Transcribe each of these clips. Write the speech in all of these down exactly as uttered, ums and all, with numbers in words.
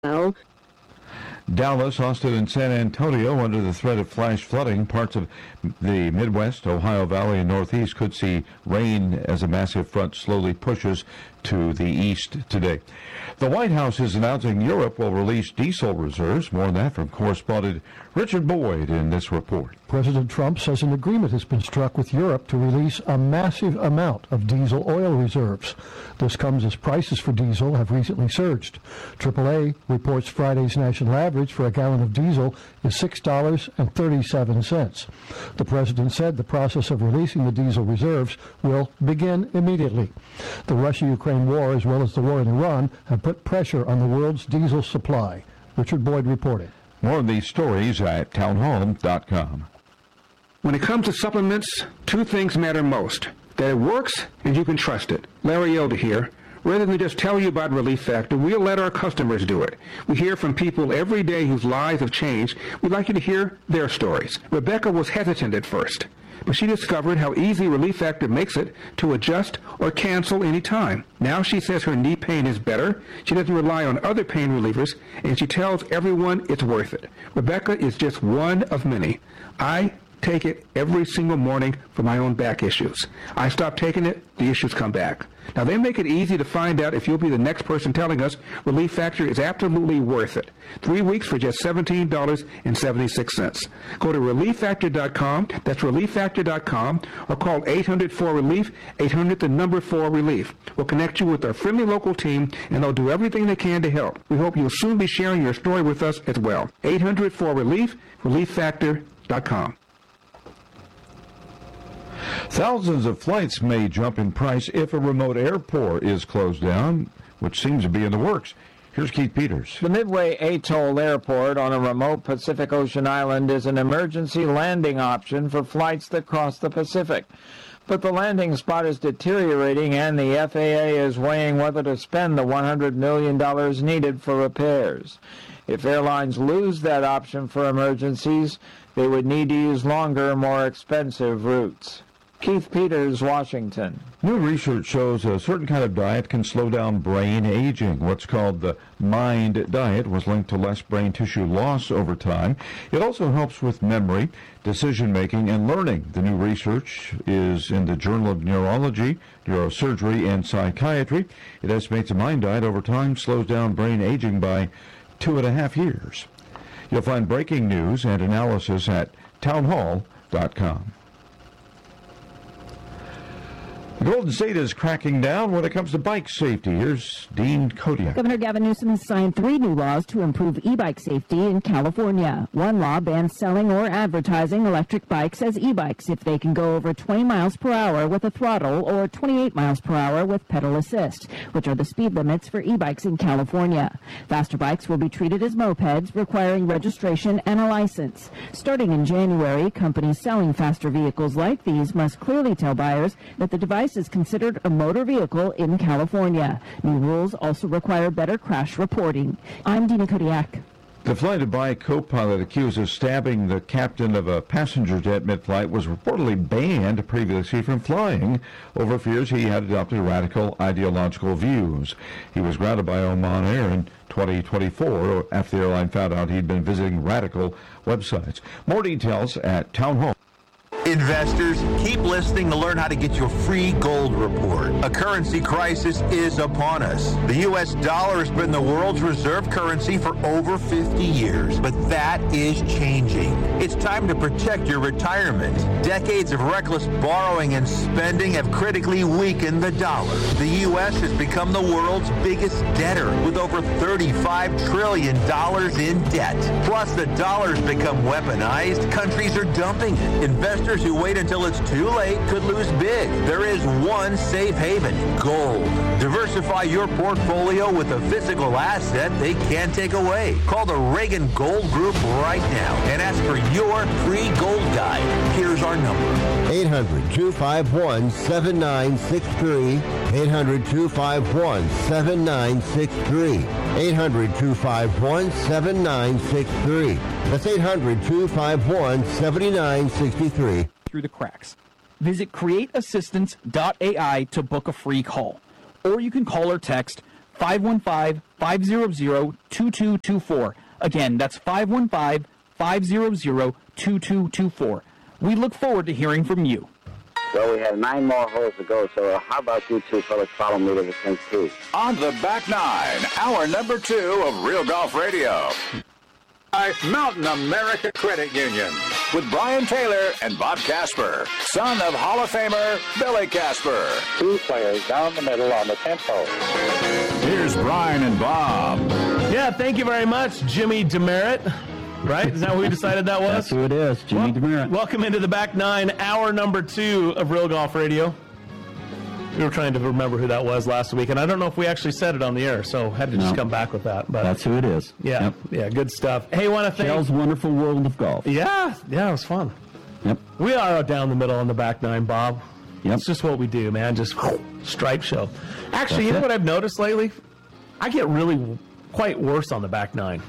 well. Dallas, Austin, and San Antonio under the threat of flash flooding. Parts of the Midwest, Ohio Valley, and Northeast could see rain as a massive front slowly pushes to the east today. The White House is announcing Europe will release diesel reserves. More on that from correspondent Richard Boyd in this report. President Trump says an agreement has been struck with Europe to release a massive amount of diesel oil reserves. This comes as prices for diesel have recently surged. triple A reports Friday's national average for a gallon of diesel is six dollars and thirty-seven cents. The president said the process of releasing the diesel reserves will begin immediately. The Russia-Ukraine war, as well as the war in Iran, have put pressure on the world's diesel supply. Richard Boyd reported. More of these stories at townhall dot com. When it comes to supplements, two things matter most: that it works and you can trust it. Larry Elder here. Rather than just tell you about Relief Factor, we'll let our customers do it. We hear from people every day whose lives have changed. We'd like you to hear their stories. Rebecca was hesitant at first, but she discovered how easy Relief Factor makes it to adjust or cancel any time. Now she says her knee pain is better, she doesn't rely on other pain relievers, and she tells everyone it's worth it. Rebecca is just one of many. I take it every single morning for my own back issues. I stop taking it, the issues come back. Now, they make it easy to find out if you'll be the next person telling us Relief Factor is absolutely worth it. Three weeks for just seventeen dollars and seventy-six cents. Go to relief factor dot com, that's relief factor dot com, or call eight hundred four relief, eight hundred the number four relief. We'll connect you with our friendly local team, and they'll do everything they can to help. We hope you'll soon be sharing your story with us as well. eight hundred four relief, relief factor dot com. Thousands of flights may jump in price if a remote airport is closed down, which seems to be in the works. Here's Keith Peters. The Midway Atoll Airport on a remote Pacific Ocean island is an emergency landing option for flights that cross the Pacific. But the landing spot is deteriorating, and the F A A is weighing whether to spend the one hundred million dollars needed for repairs. If airlines lose that option for emergencies, they would need to use longer, more expensive routes. Keith Peters, Washington. New research shows a certain kind of diet can slow down brain aging. What's called the MIND diet was linked to less brain tissue loss over time. It also helps with memory, decision-making, and learning. The new research is in the Journal of Neurology, Neurosurgery, and Psychiatry. It estimates a MIND diet over time slows down brain aging by two and a half years. You'll find breaking news and analysis at townhall dot com. The Golden State is cracking down when it comes to bike safety. Here's Dean Kodiak. Governor Gavin Newsom has signed three new laws to improve e-bike safety in California. One law bans selling or advertising electric bikes as e-bikes if they can go over twenty miles per hour with a throttle or twenty-eight miles per hour with pedal assist, which are the speed limits for e-bikes in California. Faster bikes will be treated as mopeds, requiring registration and a license. Starting in January, companies selling faster vehicles like these must clearly tell buyers that the device is considered a motor vehicle in California. New rules also require better crash reporting. I'm Dina Kodiak. The flight Dubai co-pilot accused of stabbing the captain of a passenger jet mid-flight was reportedly banned previously from flying over fears he had adopted radical ideological views. He was grounded by Oman Air in twenty twenty-four after the airline found out he'd been visiting radical websites. More details at Town Hall. Investors, keep listening to learn how to get your free gold report. A currency crisis is upon us. The U S dollar has been the world's reserve currency for over fifty years, but that is changing. It's time to protect your retirement. Decades of reckless borrowing and spending have critically weakened the dollar. The U S has become the world's biggest debtor with over thirty-five trillion dollars in debt. Plus, the dollar's become weaponized. Countries are dumping it. Investors who wait until it's too late could lose big. There is one safe haven: gold. Diversify your portfolio with a physical asset they can't take away. Call the Reagan Gold Group right now and ask for your free gold guide. Here's our number: eight hundred, two five one, seven nine six three. eight hundred, two five one, seven nine six three. eight hundred, two five one, seven nine six three. That's eight hundred, two five one, seven nine six three. Through the cracks. Visit create assistance dot A I to book a free call. Or you can call or text five one five, five hundred, two two two four. Again, that's five one five, five hundred, two two two four. We look forward to hearing from you. Well, we have nine more holes to go, so how about you two fellas follow me to the tenth tee? On the back nine, hour number two of Real Golf Radio. By Mountain America Credit Union. With Brian Taylor and Bob Casper, son of Hall of Famer Billy Casper. Two players down the middle on the tenth hole. Here's Brian and Bob. Yeah, thank you very much, Jimmy Demerit. Right? Is that what we decided that was? That's who it is, Jimmy well, Demerit. Welcome into the back nine, hour number two of Real Golf Radio. We were trying to remember who that was last week, and I don't know if we actually said it on the air, so had to no. just come back with that. But that's who it is. Yeah, yep. yeah, good stuff. Hey, want to thank Shell's Wonderful World of Golf. Yeah, yeah, it was fun. Yep. We are down the middle on the back nine, Bob. Yep. It's just what we do, man. Just stripe show. Actually, that's you know it. what I've noticed lately? I get really quite worse on the back nine.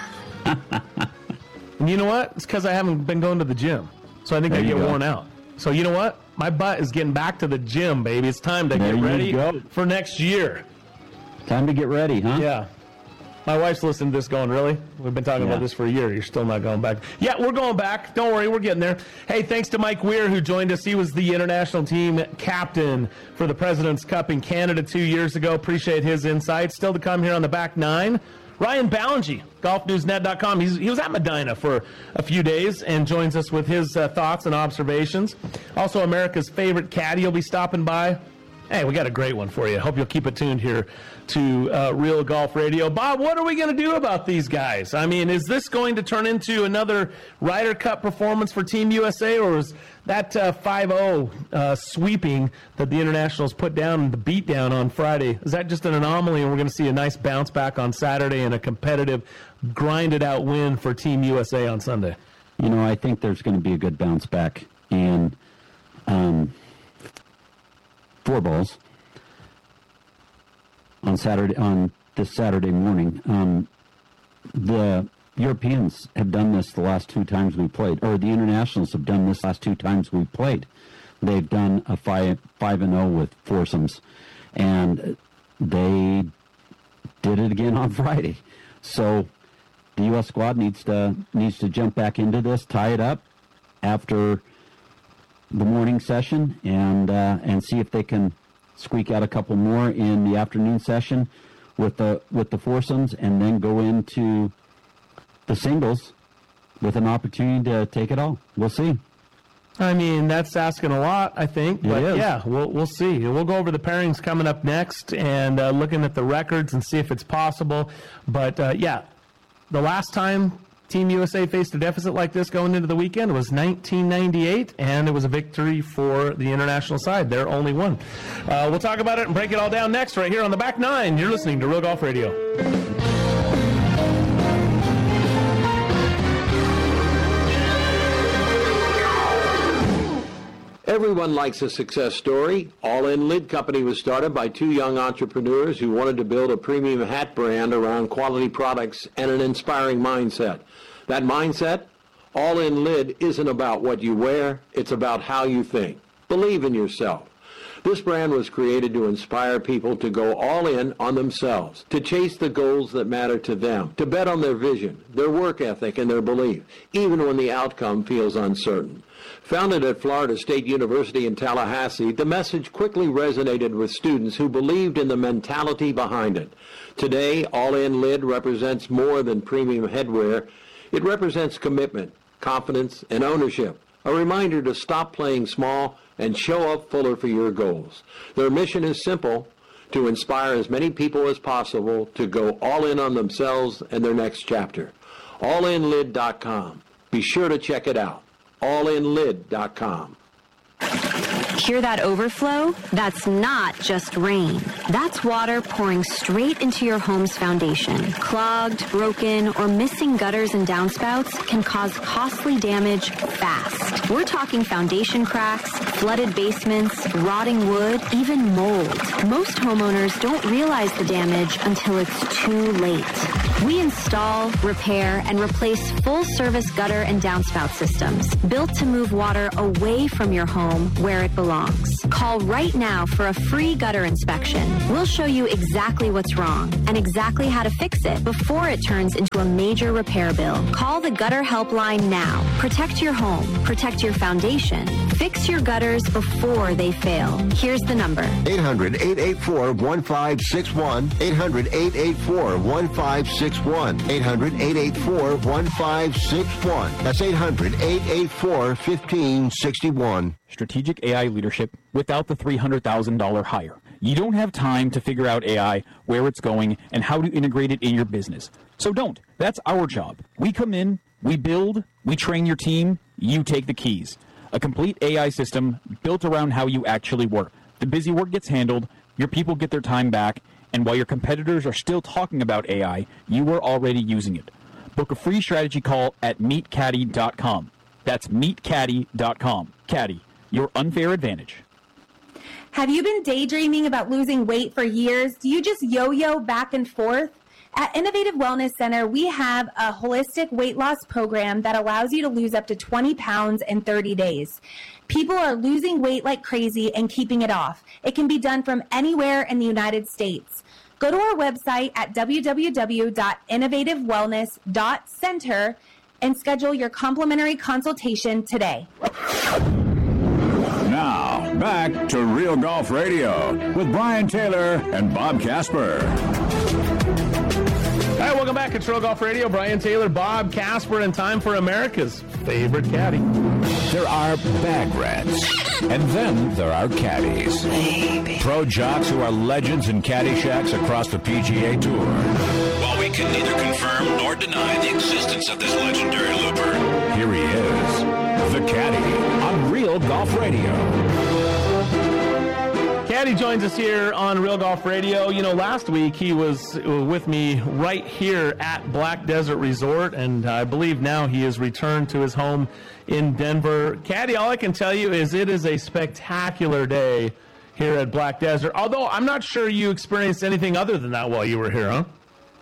And you know what? It's because I haven't been going to the gym. So I think there I get go. worn out. So you know what? My butt is getting back to the gym, baby. It's time to there get ready go. for next year. Time to get ready, huh? Yeah. My wife's listening to this going, really? We've been talking yeah. about this for a year. You're still not going back. Yeah, we're going back. Don't worry. We're getting there. Hey, thanks to Mike Weir, who joined us. He was the international team captain for the President's Cup in Canada two years ago. Appreciate his insights. Still to come here on the back nine. Ryan Ballingy, golf news net dot com. He's, he was at Medina for a few days and joins us with his uh, thoughts and observations. Also, America's favorite caddy will be stopping by. Hey, we got a great one for you. Hope you'll keep it tuned here to uh, Real Golf Radio. Bob, what are we going to do about these guys? I mean, is this going to turn into another Ryder Cup performance for Team U S A, or is that uh, five oh uh, sweeping that the Internationals put down, the beat down on Friday, is that just an anomaly and we're going to see a nice bounce back on Saturday and a competitive, grinded-out win for Team U S A on Sunday? You know, I think there's going to be a good bounce back in um, four balls on Saturday, on this Saturday morning. Um, the Europeans have done this the last two times we played, or the Internationals have done this last two times we played. They've done a five five and zero with foursomes, and they did it again on Friday. So the U S squad needs to needs to jump back into this, tie it up after the morning session, and uh, and see if they can squeak out a couple more in the afternoon session with the with the foursomes, and then go into the singles with an opportunity to take it all. We'll see. I mean, that's asking a lot, I think. But, it is. yeah, we'll, we'll see. We'll go over the pairings coming up next and uh, looking at the records and see if it's possible. But, uh, yeah, the last time Team U S A faced a deficit like this going into the weekend was nineteen ninety-eight, and it was a victory for the international side. Their only one. Uh, we'll talk about it and break it all down next right here on the Back Nine. You're listening to Real Golf Radio. Everyone likes a success story. All In Lid Company was started by two young entrepreneurs who wanted to build a premium hat brand around quality products and an inspiring mindset. That mindset? All In Lid isn't about what you wear, it's about how you think. Believe in yourself. This brand was created to inspire people to go all in on themselves, to chase the goals that matter to them, to bet on their vision, their work ethic, and their belief, even when the outcome feels uncertain. Founded at Florida State University in Tallahassee, the message quickly resonated with students who believed in the mentality behind it. Today, All In Lid represents more than premium headwear. It represents commitment, confidence, and ownership. A reminder to stop playing small and show up fuller for your goals. Their mission is simple: to inspire as many people as possible to go all in on themselves and their next chapter. all in lid dot com. Be sure to check it out. all in lid dot com. Hear that overflow? That's not just rain. That's water pouring straight into your home's foundation. Clogged, broken, or missing gutters and downspouts can cause costly damage fast. We're talking foundation cracks, flooded basements, rotting wood, even mold. Most homeowners don't realize the damage until it's too late. We install, repair, and replace full-service gutter and downspout systems built to move water away from your home where it belongs. Call right now for a free gutter inspection. We'll show you exactly what's wrong and exactly how to fix it before it turns into a major repair bill. Call the Gutter Helpline now. Protect your home. Protect your foundation. Fix your gutters before they fail. Here's the number. eight hundred, eight eight four, one five six one. eight hundred, eight eight four, one five six one. eight hundred, eight eight four, one five six one. That's eight hundred, eight eight four, one five six one. Strategic A I leadership without the three hundred thousand dollars hire. You don't have time to figure out A I, where it's going, and how to integrate it in your business. So don't. That's our job. We come in, we build, we train your team, you take the keys. A complete A I system built around how you actually work. The busy work gets handled, your people get their time back, and while your competitors are still talking about A I, you are already using it. Book a free strategy call at meet caddy dot com. That's meet caddy dot com. Caddy, your unfair advantage. Have you been daydreaming about losing weight for years? Do you just yo-yo back and forth? At Innovative Wellness Center, we have a holistic weight loss program that allows you to lose up to twenty pounds in thirty days. People are losing weight like crazy and keeping it off. It can be done from anywhere in the United States. Go to our website at w w w dot innovative wellness dot center and schedule your complimentary consultation today. Now, back to Real Golf Radio with Brian Taylor and Bob Casper. All right, welcome back. It's Real Golf Radio. Brian Taylor, Bob Casper, and time for America's favorite caddy. There are bag rats, and then there are caddies. Baby. Pro jocks who are legends in caddy shacks across the P G A Tour. While we can neither confirm nor deny the existence of this legendary looper, here he is, the caddy, on Real Golf Radio. Caddy joins us here on Real Golf Radio. You know, last week he was with me right here at Black Desert Resort, and I believe now he has returned to his home in Denver. Caddy, all I can tell you is it is a spectacular day here at Black Desert, although I'm not sure you experienced anything other than that while you were here, huh?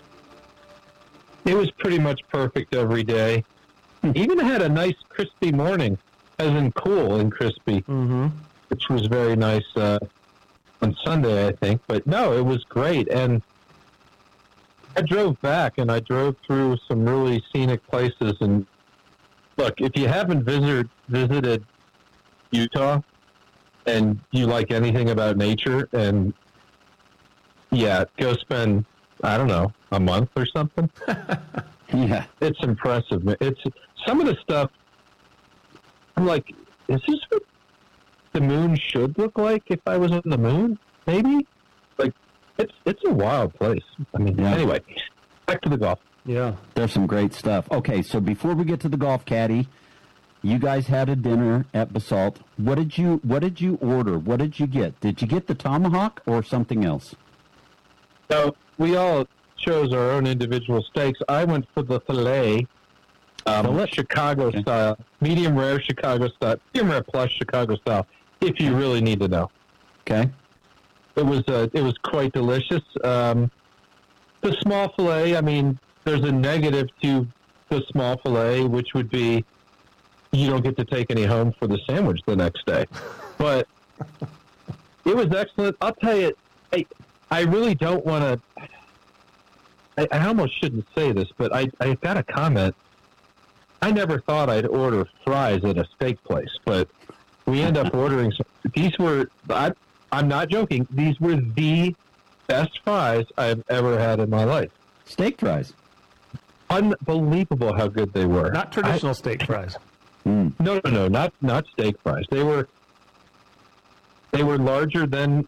It was pretty much perfect every day. Even had a nice crispy morning, as in cool and crispy, mm-hmm. which was very nice uh, on Sunday, I think. But no, it was great. And I drove back, and I drove through some really scenic places. And look, if you haven't visited, visited Utah and you like anything about nature, and yeah, go spend, I don't know, a month or something. Yeah. It's impressive. It's some of the stuff, I'm like, is this what the moon should look like if I was on the moon? Maybe? Like, it's it's a wild place. I mean, yeah. Anyway, back to the golf. Yeah. There's some great stuff. Okay, so before we get to the golf, Caddy, you guys had a dinner at Basalt. What did you What did you order? What did you get? Did you get the tomahawk or something else? So we all chose our own individual steaks. I went for the filet, um, Chicago okay. style, medium rare Chicago style, medium rare plus Chicago style. If you really need to know. Okay. It was uh, it was quite delicious. Um, the small filet. I mean, there's a negative to the small filet, which would be you don't get to take any home for the sandwich the next day. But it was excellent. I'll tell you, I I really don't want to. I, I almost shouldn't say this, but I, I got a comment. I never thought I'd order fries at a steak place, but we end up ordering some. These were, I, I'm not joking, these were the best fries I've ever had in my life. Steak fries? Unbelievable how good they were. Not traditional I, steak fries. Mm. No, no, no, not, not steak fries. They were, they were larger than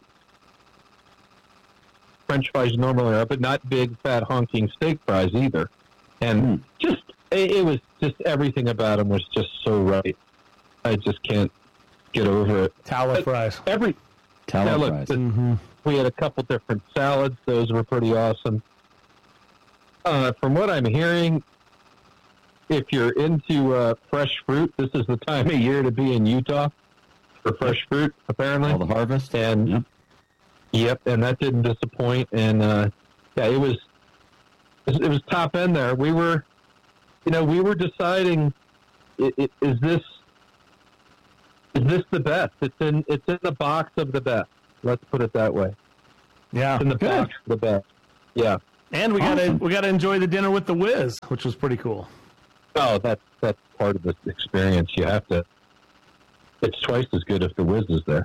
French fries normally are, but not big, fat, honking steak fries either. And mm. just, it, it was just, everything about them was just so right. I just can't get over it. Tallow but fries. Every Tallow yeah, look, fries. The, mm-hmm. We had a couple different salads. Those were pretty awesome. Uh, from what I'm hearing, if you're into uh, fresh fruit, this is the time of year to be in Utah for fresh fruit, apparently. All the harvest. And yep. Yep, and that didn't disappoint. And, uh, yeah, it was it was top end there. We were, you know, we were deciding, it, it, is this is this the best? It's in it's in the box of the best. Let's put it that way. Yeah, it's in the good. box of the best. Yeah, and we awesome. got to we got to enjoy the dinner with the Wiz, which was pretty cool. Oh, that's that's part of the experience. You have to. It's twice as good if the Wiz is there.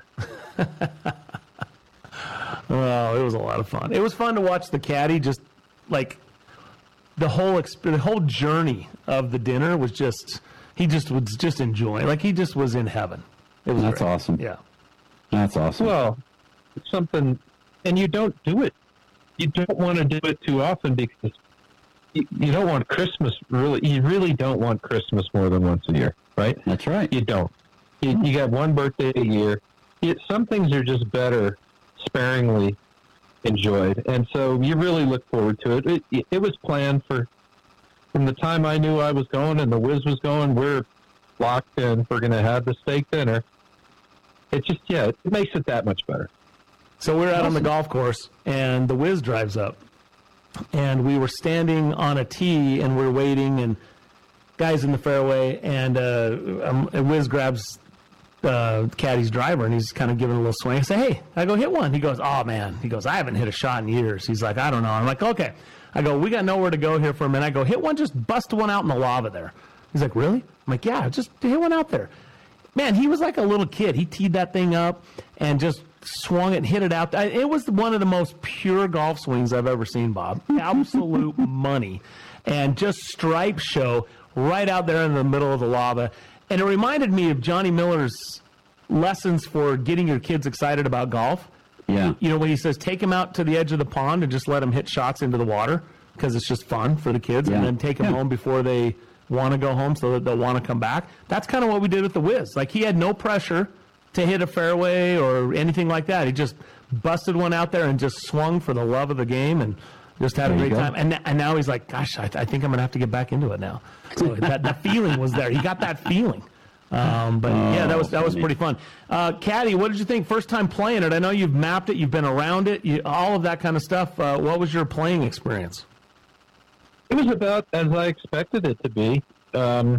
Oh, it was a lot of fun. It was fun to watch the caddy just like the whole exp- the whole journey of the dinner was just he just was just enjoying. Like he just was in heaven. It was That's great. awesome. Yeah, that's awesome. Well, it's something, and you don't do it. You don't want to do it too often because you, you don't want Christmas. Really, you really don't want Christmas more than once a year, right? That's right. You don't. You, you got one birthday a year. It, some things are just better sparingly enjoyed, and so you really look forward to it. It, it was planned for from the time I knew I was going and the Wiz was going. We're locked in. We're going to have the steak dinner. It just yeah, it makes it that much better. So we're out on the golf course, and the Wiz drives up, and we were standing on a tee, and we're waiting, and guys in the fairway, and uh, um, Wiz grabs uh, Caddy's driver, and he's kind of giving a little swing. I say, hey, I go, hit one. He goes, oh, man. He goes, I haven't hit a shot in years. He's like, I don't know. I'm like, okay. I go, we got nowhere to go here for a minute. I go, hit one, just bust one out in the lava there. He's like, really? I'm like, yeah, just hit one out there. Man, he was like a little kid. He teed that thing up and just swung it and hit it out. It was one of the most pure golf swings I've ever seen, Bob. Absolute money. And just stripe show right out there in the middle of the lava. And it reminded me of Johnny Miller's lessons for getting your kids excited about golf. Yeah. You know, when he says take them out to the edge of the pond and just let them hit shots into the water because it's just fun for the kids, Yeah. and then take them Yeah. home before they want to go home so that they'll want to come back. That's kind of what we did with the Wiz. Like, he had no pressure to hit a fairway or anything like that. He just busted one out there and just swung for the love of the game and just had There a you great go. time. And and now he's like, gosh, I, th- I think I'm going to have to get back into it now. So that, that feeling was there. He got that feeling. Um, but yeah, that was that was funny. pretty fun. Uh, Caddy, what did you think first time playing it? I know you've mapped it, you've been around it, you, all of that kind of stuff. Uh, what was your playing experience? It was about as I expected it to be. Um,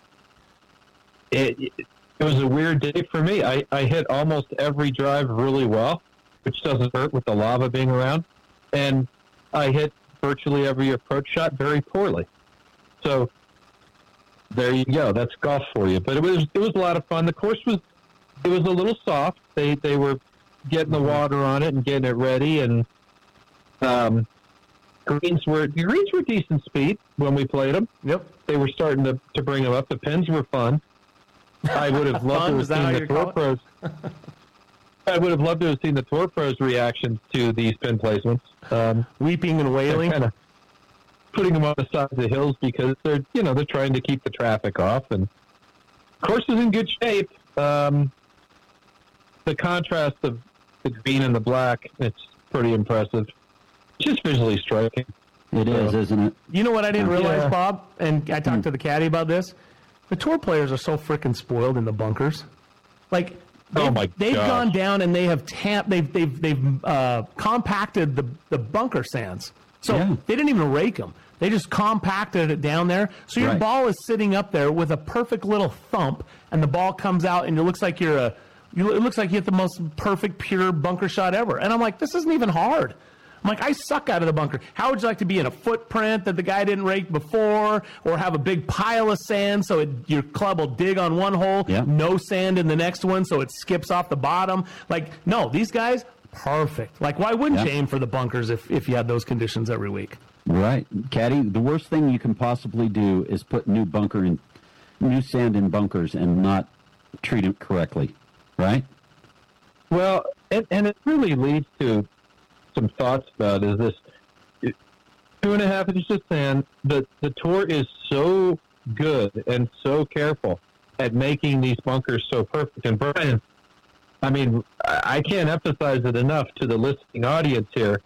it, it it was a weird day for me. I, I hit almost every drive really well, which doesn't hurt with the lava being around, and I hit virtually every approach shot very poorly. So there you go. That's golf for you. But it was it was a lot of fun. The course was it was a little soft. They they were getting the water on it and getting it ready, and um, greens were the greens were decent speed when we played them. Yep, they were starting to, to bring them up. The pins were fun. I would have loved Fun? to Is have that how seen the you Tour call Pros. I would have loved to have seen the Tour Pros' reactions to these pin placements. Um, Weeping and wailing, kind of putting them on the sides of the hills because they're you know they're trying to keep the traffic off, and the course is in good shape. Um, the contrast of the green and the black, it's pretty impressive. It's just visually striking. It is, isn't it? You know what I didn't realize, Yeah. Bob? And I talked to the caddy about this. The tour players are so freaking spoiled in the bunkers. Like, they've, Oh, my they've gosh. gone down and they have tamp, they've they've they've uh, compacted the the bunker sands. So Yeah. they didn't even rake them. They just compacted it down there. So your Right. ball is sitting up there with a perfect little thump, and the ball comes out, and it looks like you're a. You, it looks like you hit the most perfect pure bunker shot ever. And I'm like, this isn't even hard. I'm like, I suck out of the bunker. How would you like to be in a footprint that the guy didn't rake before, or have a big pile of sand so it, your club will dig on one hole, Yeah. no sand in the next one so it skips off the bottom? Like, no, these guys, perfect. Like, why wouldn't Yeah. you aim for the bunkers if, if you had those conditions every week? Right. Caddy, the worst thing you can possibly do is put new bunker in, new sand in bunkers and not treat it correctly. Right? Well, and, and it really leads to some thoughts about is this two and a half inches of sand. The, the tour is so good and so careful at making these bunkers so perfect. And Brian, I mean, I I can't emphasize it enough to the listening audience here.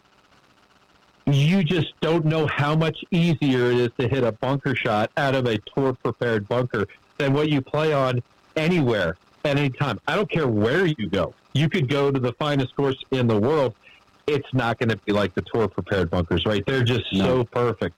You just don't know how much easier it is to hit a bunker shot out of a tour-prepared bunker than what you play on anywhere at any time. I don't care where you go. You could go to the finest course in the world. It's not going to be like the tour-prepared bunkers, right? They're just No. so perfect.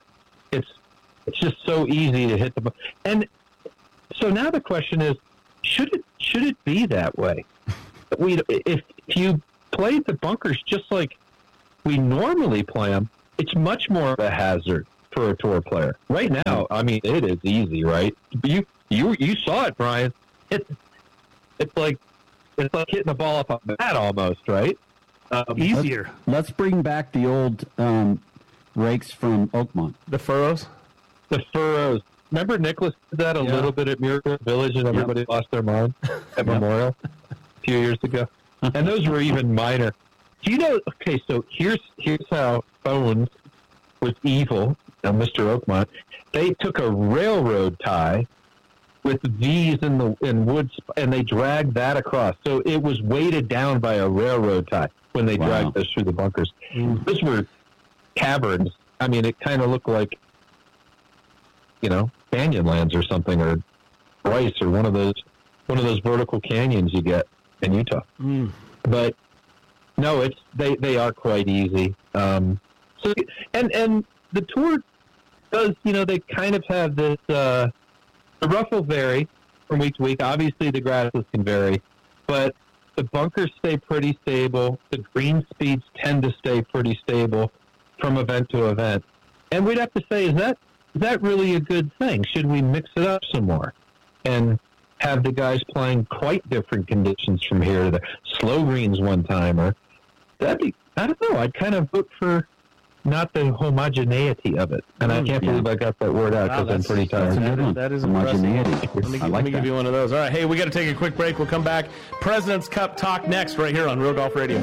It's it's just so easy to hit the button. And so now the question is, should it should it be that way? We if you played the bunkers just like we normally play them, it's much more of a hazard for a tour player. Right now, I mean, it is easy, right? You you you saw it, Brian. It's it's like it's like hitting the ball off a bat almost, right? Um, Easier. Let's, let's bring back the old um, rakes from Oakmont. The furrows? The furrows. Remember Nicholas did that a Yeah. little bit at Miracle Village and everybody yep. lost their mind at yep. Memorial a few years ago? And those were even minor. Do you know, okay, so here's here's how Bones was evil, uh, Mister Oakmont. They took a railroad tie with V's in the in wood, and they dragged that across. So it was weighted down by a railroad tie when they Wow. dragged us through the bunkers. Mm. Those were caverns. I mean, it kind of looked like, you know, Canyonlands or something, or Bryce, or one of those one of those vertical canyons you get in Utah. Mm. But no, it's they, they are quite easy. Um, so and and the tour does, you know, they kind of have this. Uh, the rough will vary from week to week. Obviously, the grasses can vary, but the bunkers stay pretty stable. The green speeds tend to stay pretty stable from event to event. And we'd have to say, is that is that really a good thing? Should we mix it up some more and have the guys playing quite different conditions from here to there? Slow greens one time, or that'd be, I don't know. I'd kind of vote for not the homogeneity of it. And I can't yeah. believe I got that word out Wow, because I'm pretty tired. That's a good one. That is Homogeneity. impressive. Let me, I like let me give that. you one of those. All right, hey, we got to take a quick break. We'll come back. President's Cup talk next right here on Real Golf Radio.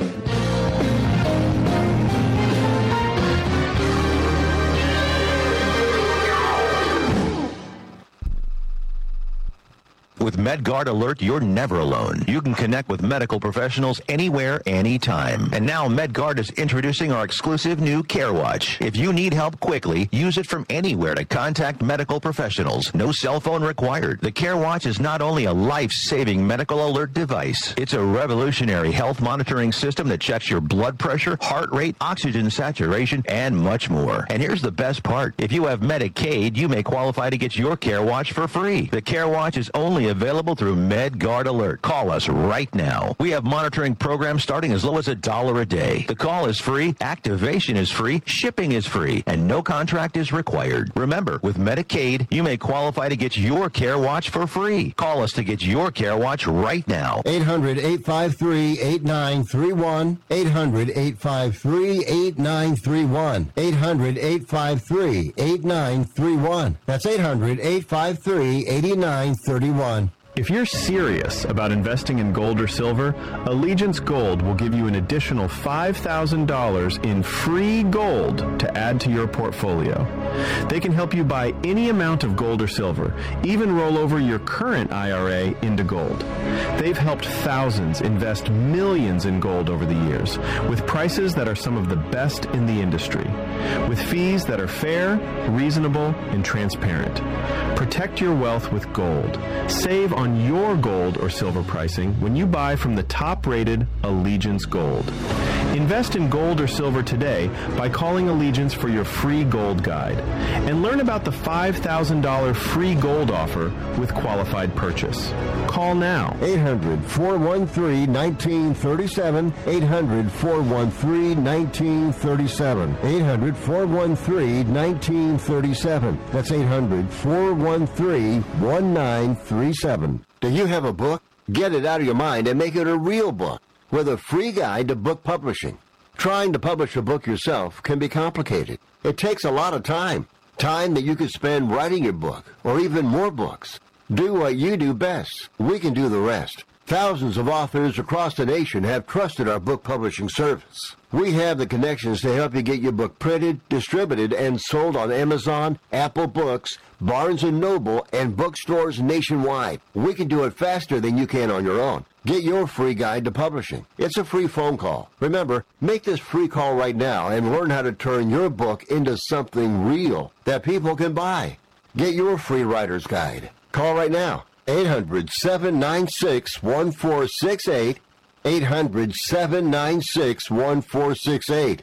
With MedGuard Alert, you're never alone. You can connect with medical professionals anywhere, anytime. And now MedGuard is introducing our exclusive new CareWatch. If you need help quickly, use it from anywhere to contact medical professionals. No cell phone required. The CareWatch is not only a life-saving medical alert device, it's a revolutionary health monitoring system that checks your blood pressure, heart rate, oxygen saturation, and much more. And here's the best part. If you have Medicaid, you may qualify to get your CareWatch for free. The CareWatch is only available through MedGuard Alert. Call us right now. We have monitoring programs starting as low as a dollar a day. The call is free, activation is free, shipping is free, and no contract is required. Remember, with Medicaid, you may qualify to get your CareWatch for free. Call us to get your CareWatch right now. eight hundred, eight five three, eight nine three one. eight hundred, eight five three, eight nine three one. eight hundred, eight five three, eight nine three one. That's eight hundred, eight five three, eight nine three one. If you're serious about investing in gold or silver, Allegiance Gold will give you an additional five thousand dollars in free gold to add to your portfolio. They can help you buy any amount of gold or silver, even roll over your current I R A into gold. They've helped thousands invest millions in gold over the years, with prices that are some of the best in the industry, with fees that are fair, reasonable, and transparent. Protect your wealth with gold. Save on on your gold or silver pricing when you buy from the top-rated Allegiance Gold. Invest in gold or silver today by calling Allegiance for your free gold guide and learn about the five thousand dollars free gold offer with qualified purchase. Call now. eight hundred, four one three, one nine three seven. eight hundred, four one three, one nine three seven. eight hundred, four one three, one nine three seven. That's eight hundred, four one three, one nine three seven. Do you have a book? Get it out of your mind and make it a real book with a free guide to book publishing. Trying to publish a book yourself can be complicated. It takes a lot of time. Time that you could spend writing your book or even more books. Do what you do best. We can do the rest. Thousands of authors across the nation have trusted our book publishing service. We have the connections to help you get your book printed, distributed, and sold on Amazon, Apple Books, Barnes and Noble, and bookstores nationwide. We can do it faster than you can on your own. Get your free guide to publishing. It's a free phone call. Remember, make this free call right now and learn how to turn your book into something real that people can buy. Get your free writer's guide. Call right now. eight hundred, seven nine six, one four six eight. eight hundred, seven nine six, one four six eight.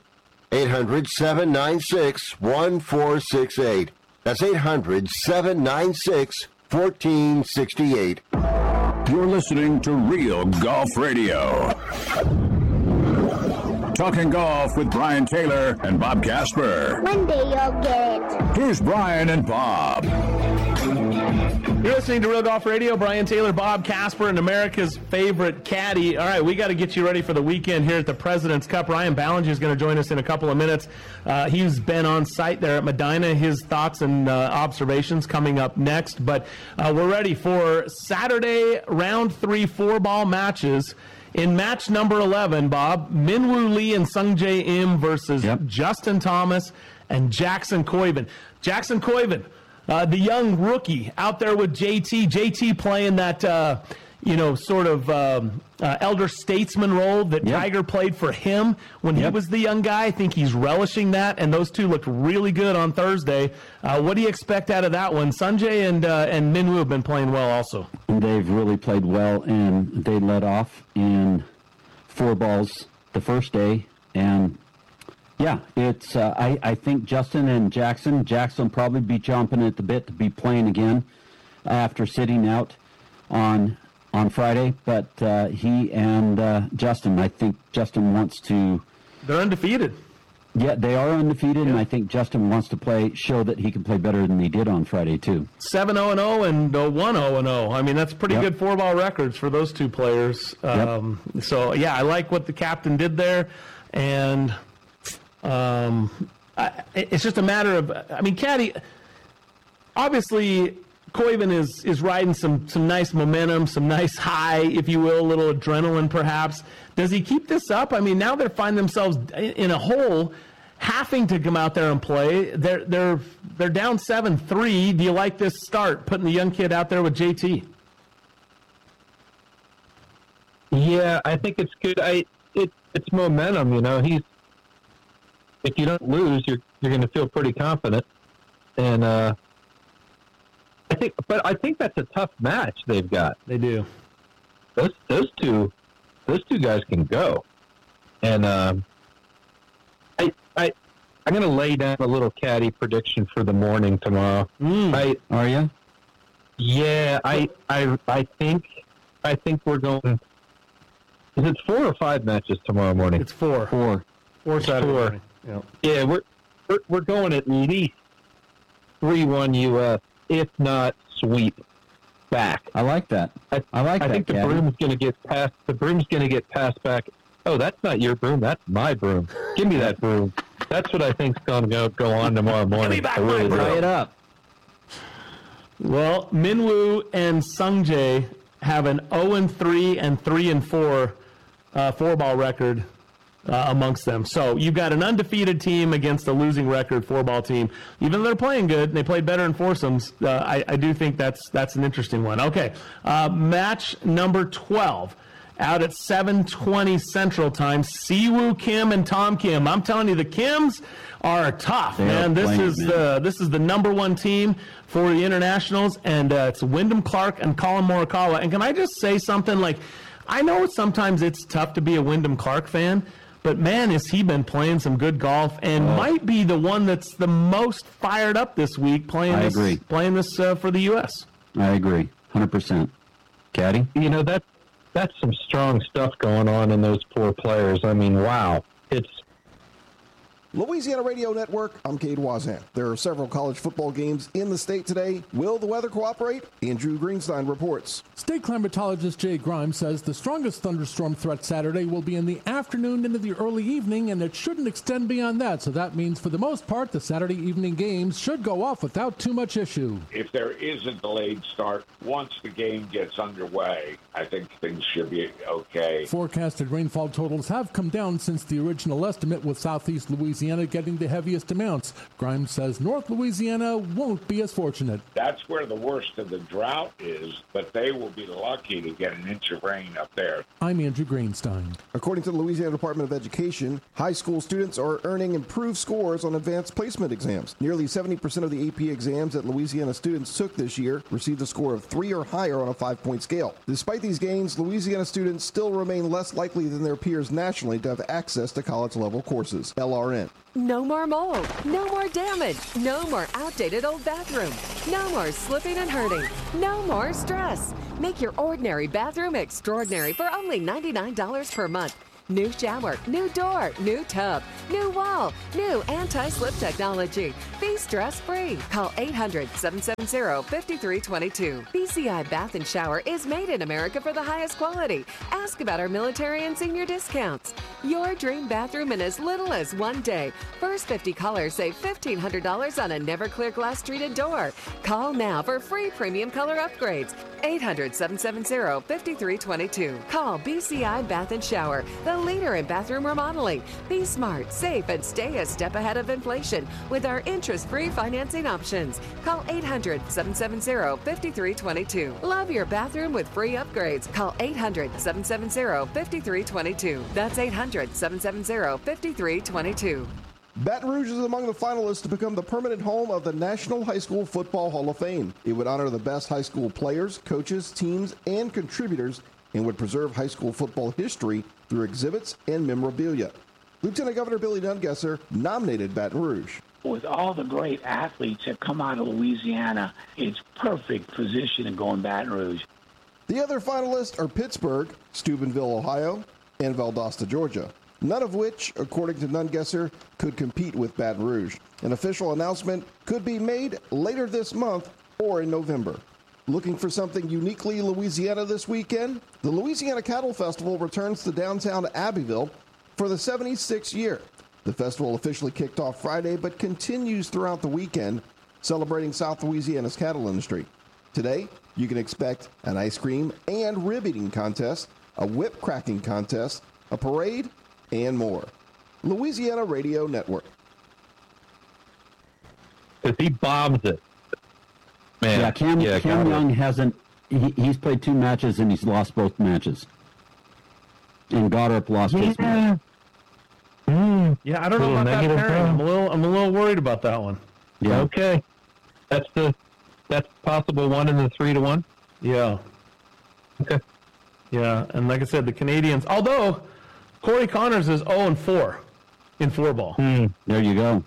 eight hundred, seven nine six, one four six eight. That's eight hundred, seven nine six, one four six eight. You're listening to Real Golf Radio. Talking golf with Brian Taylor and Bob Casper. One day you'll get it. Here's Brian and Bob. You're listening to Real Golf Radio. Brian Taylor, Bob Casper, and America's favorite caddy. All right, we got to get you ready for the weekend here at the President's Cup. Ryan Ballinger is going to join us in a couple of minutes. Uh, he's been on site there at Medina. His thoughts and uh, observations coming up next. But uh, we're ready for Saturday round three four-ball matches. In match number eleven, Bob, Minwoo Lee and Sungjae Im versus yep. Justin Thomas and Jackson Koiven. Jackson Koiven, uh, the young rookie out there with J T. J T playing that, uh, you know, sort of um, uh, elder statesman role that yep. Tiger played for him when yep. he was the young guy. I think he's relishing that, and those two looked really good on Thursday. Uh, what do you expect out of that one? Sungjae and uh, and Minwoo have been playing well also. They've really played well, and they led off in four balls the first day. And, yeah, it's. Uh, I, I think Justin and Jackson, Jackson will probably be chomping at the bit to be playing again after sitting out on on Friday. But uh, he and uh, Justin, I think Justin wants to. They're undefeated. Yeah, they are undefeated, yeah. and I think Justin wants to play, show that he can play better than he did on Friday, too. seven oh and oh and one oh and oh. I mean, that's pretty yep. good four-ball records for those two players. Um, yep. So, yeah, I like what the captain did there, and um, I, it's just a matter of, I mean, Caddy, obviously Koiven is is riding some some nice momentum, some nice high, if you will, a little adrenaline perhaps. Does he keep this up? I mean, now they find themselves in a hole, having to come out there and play. They're they're they're down seven three. Do you like this start, putting the young kid out there with J T? Yeah, I think it's good. I it it's momentum. You know, he's if you don't lose, you're you're going to feel pretty confident, and. uh I think, but I think that's a tough match they've got. They do. Those those two, those two guys can go, and um, I I I'm gonna lay down a little caddy prediction for the morning tomorrow. Mm. I are you? Yeah, I I I think I think we're going. Is it four or five matches tomorrow morning? It's four. Four. Four Saturday four. morning. Yeah. Yeah, we're we're we're going at least three one U S. If not sweep back. I like that. I, I like I that. think the Caddy. broom's going to get passed. The broom's going to get passed back. Oh, that's not your broom. That's my broom. Give me that broom. That's what I think's going to go go on tomorrow morning. Give me back I really my broom. Tie it up. Well, Minwoo and Sungjae have an oh and three and three and four uh, four-ball record uh, amongst them. So you've got an undefeated team against a losing record four-ball team. Even though they're playing good, and they played better in foursomes, uh, I, I do think that's that's an interesting one. Okay, uh, match number twelve. Out at seven twenty Central Time, Siwoo Kim and Tom Kim. I'm telling you, the Kims are tough, they man. This is man. the this is the number one team for the internationals, and uh, it's Wyndham Clark and Colin Morikawa. And can I just say something? Like, I know sometimes it's tough to be a Wyndham Clark fan, but man, has he been playing some good golf, and oh. might be the one that's the most fired up this week playing I this, agree. playing this uh, for the U S. I agree, one hundred percent. Caddy? You know, that that's some strong stuff going on in those four players. I mean, wow. It's Louisiana Radio Network, I'm Cade Wazan. There are several college football games in the state today. Will the weather cooperate? Andrew Greenstein reports. State climatologist Jay Grimes says the strongest thunderstorm threat Saturday will be in the afternoon into the early evening, and it shouldn't extend beyond that. So that means, for the most part, the Saturday evening games should go off without too much issue. If there is a delayed start, once the game gets underway, I think things should be okay. Forecasted rainfall totals have come down since the original estimate, with southeast Louisiana getting the heaviest amounts. Grimes says North Louisiana won't be as fortunate. That's where the worst of the drought is, but they will be lucky to get an inch of rain up there. I'm Andrew Greenstein. According to the Louisiana Department of Education, high school students are earning improved scores on advanced placement exams. Nearly seventy percent of the A P exams that Louisiana students took this year received a score of three or higher on a five-point scale. Despite these gains, Louisiana students still remain less likely than their peers nationally to have access to college-level courses. L R N. No more mold. No more damage. No more outdated old bathroom. No more slipping and hurting. No more stress. Make your ordinary bathroom extraordinary for only ninety-nine dollars per month. New shower, new door, new tub, new wall, new anti-slip technology. Be stress-free. Call eight hundred, seven seven zero, five three two two. B C I Bath and Shower is made in America for the highest quality. Ask about our military and senior discounts. Your dream bathroom in as little as one day. First fifty callers save fifteen hundred dollars on a never clear glass treated door. Call now for free premium color upgrades. eight hundred, seven seven zero, five three two two. Call B C I Bath and Shower, the leader in bathroom remodeling. Be smart, safe, and stay a step ahead of inflation with our interest-free financing options. Call eight hundred, seven seven zero, five three two two. Love your bathroom with free upgrades. Call eight hundred, seven seven zero, five three two two. That's eight hundred, seven seven zero, five three two two. Baton Rouge is among the finalists to become the permanent home of the National High School Football Hall of Fame. It would honor the best high school players, coaches, teams, and contributors, and would preserve high school football history through exhibits and memorabilia. Lieutenant Governor Billy Nungesser nominated Baton Rouge. With all the great athletes that come out of Louisiana, it's perfect position to go in Baton Rouge. The other finalists are Pittsburgh, Steubenville, Ohio, and Valdosta, Georgia, none of which, according to Nungesser, could compete with Baton Rouge. An official announcement could be made later this month or in November. Looking for something uniquely Louisiana this weekend? The Louisiana Cattle Festival returns to downtown Abbeville for the seventy-sixth year. The festival officially kicked off Friday but continues throughout the weekend, celebrating South Louisiana's cattle industry. Today, you can expect an ice cream and rib eating contest, a whip cracking contest, a parade, and more. Louisiana Radio Network. Because he bombs it. Man. Yeah, Cam, yeah, Cam Young hasn't, he, he's played two matches and he's lost both matches. And Goddard lost yeah. his match. Mm. Yeah, I don't know about that pairing. I'm a little, I'm a little worried about that one. Yeah. Okay. That's the, that's possible one in the three to one? Yeah. Okay. Yeah, and like I said, the Canadians, although Corey Connors is oh and four in four ball. Mm. There you go.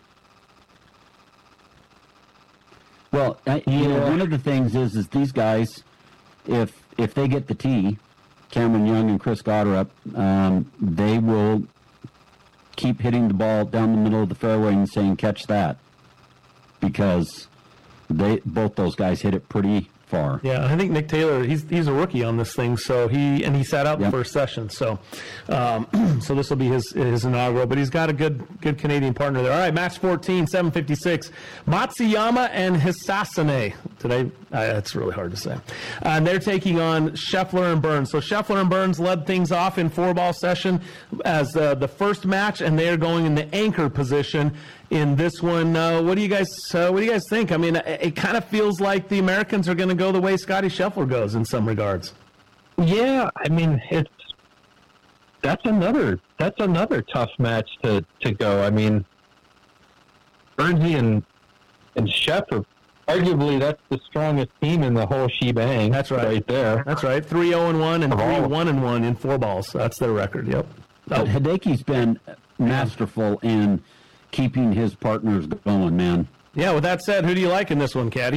Well, uh, you yeah. know, one of the things is, is these guys, if if they get the tee, Cameron Young and Chris Goddard, um, they will keep hitting the ball down the middle of the fairway and saying, catch that. Because they both those guys hit it pretty far. Yeah, I think Nick Taylor, he's he's a rookie on this thing, so he and he sat out yep. the first session, so um, so this will be his his inaugural. But he's got a good good Canadian partner there. All right, match fourteen, seven fifty-six, Matsuyama and Hisasane. Today, uh, that's really hard to say. Uh, and they're taking on Scheffler and Burns. So Scheffler and Burns led things off in four ball session as uh, the first match, and they're going in the anchor position in this one. Uh, what do you guys uh, What do you guys think? I mean, it, it kind of feels like the Americans are going to go the way Scotty Scheffler goes in some regards. Yeah, I mean, it's that's another that's another tough match to, to go. I mean, Burnsy and and Scheffler, arguably that's the strongest team in the whole shebang. That's right, right there. That's right. Three oh and one and three one and one in four balls. That's their record. Yep. But Hideki's been masterful in keeping his partners going, man. Yeah, with that said, who do you like in this one, Caddy?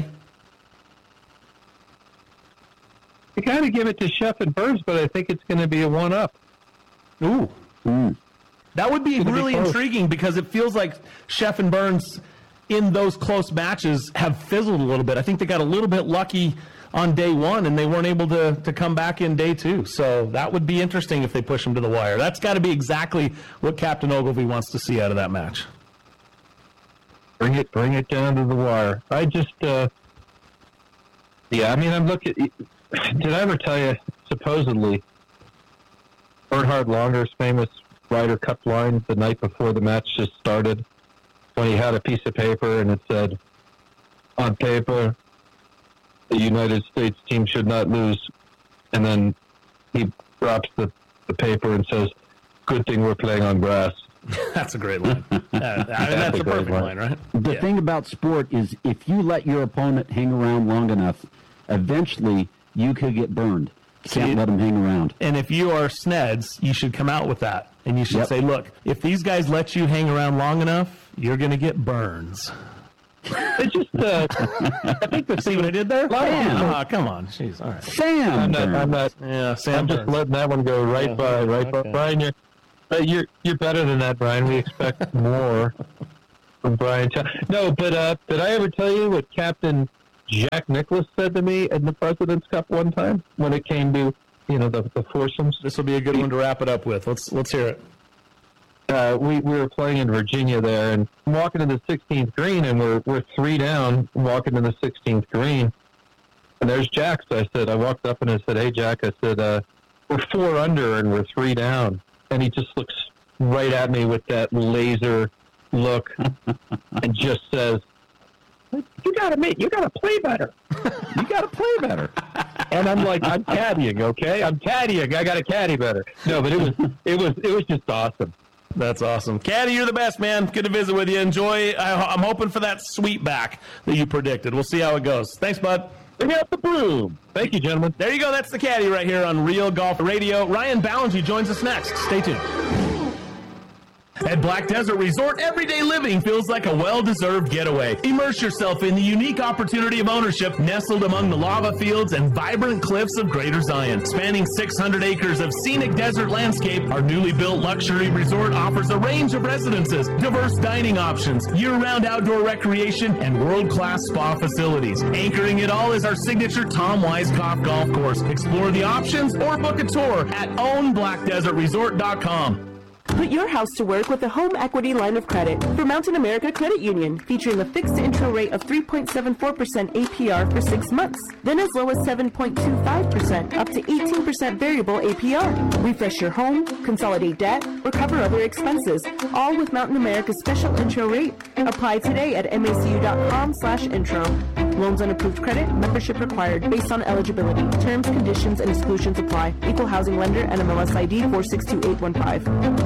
You got to give it to Sheff and Burns, but I think it's going to be a one-up. Ooh. Mm. That would be really be intriguing because it feels like Sheff and Burns in those close matches have fizzled a little bit. I think they got a little bit lucky on day one, and they weren't able to, to come back in day two. So that would be interesting if they push them to the wire. That's got to be exactly what Captain Ogilvy wants to see out of that match. Bring it, bring it down to the wire. I just, uh, yeah, I mean, I'm looking. Did I ever tell you? Supposedly, Bernhard Longer's famous Ryder Cup line the night before the match just started, when he had a piece of paper and it said, "On paper, the United States team should not lose," and then he drops the, the paper and says, "Good thing we're playing on grass." That's a great line. Uh, I mean, that's, that's a perfect line, line right? The yeah. thing about sport is if you let your opponent hang around long enough, eventually you could get burned. Can't let them hang around. And if you are Sneds, you should come out with that. And you should Yep. say, look, if these guys let you hang around long enough, you're going to get burns. It's just, uh, I think the See what I did there? Sam. Oh, come on. Jeez, all right. Sam. I'm not, I'm not, Yeah, Sam I'm just Burns. letting that one go right Yeah, by, right by. okay. Brian, you're, uh, you're, you're better than that, Brian. We expect more from Brian. No, but, uh, did I ever tell you what Captain Jack Nicklaus said to me in the President's Cup one time when it came to, you know, the, the foursomes? This will be a good one to wrap it up with. Let's let's hear it. Uh, we, we were playing in Virginia there, and I'm walking to the sixteenth green, and we're we're three down, walking to the sixteenth green, and there's Jack. So I said, I walked up and I said, hey, Jack, I said, uh, we're four under and we're three down. And he just looks right at me with that laser look and just says, you gotta make, you gotta play better. You gotta play better. And I'm like, I'm caddying, okay? I'm caddying. I gotta caddy better. No, but it was, it was, it was just awesome. That's awesome. Caddy, you're the best, man. Good to visit with you. Enjoy. I, I'm hoping for that sweep back that you predicted. We'll see how it goes. Thanks, bud. Bring out the broom. Thank you, gentlemen. There you go. That's the Caddy right here on Real Golf Radio. Ryan Ballinger joins us next. Stay tuned. At Black Desert Resort, everyday living feels like a well-deserved getaway. Immerse yourself in the unique opportunity of ownership nestled among the lava fields and vibrant cliffs of Greater Zion. Spanning six hundred acres of scenic desert landscape, our newly built luxury resort offers a range of residences, diverse dining options, year-round outdoor recreation, and world-class spa facilities. Anchoring it all is our signature Tom Weiskopf Golf Course. Explore the options or book a tour at own black desert resort dot com. Put your house to work with a home equity line of credit for Mountain America Credit Union, featuring a fixed intro rate of three point seven four percent A P R for six months, then as low as seven point two five percent, up to eighteen percent variable A P R. Refresh your home, consolidate debt, or cover other expenses, all with Mountain America's special intro rate. Apply today at macu.com slash intro. Loans on approved credit, membership required, based on eligibility. Terms, conditions, and exclusions apply. Equal housing lender, N M L S I D four six two eight one five.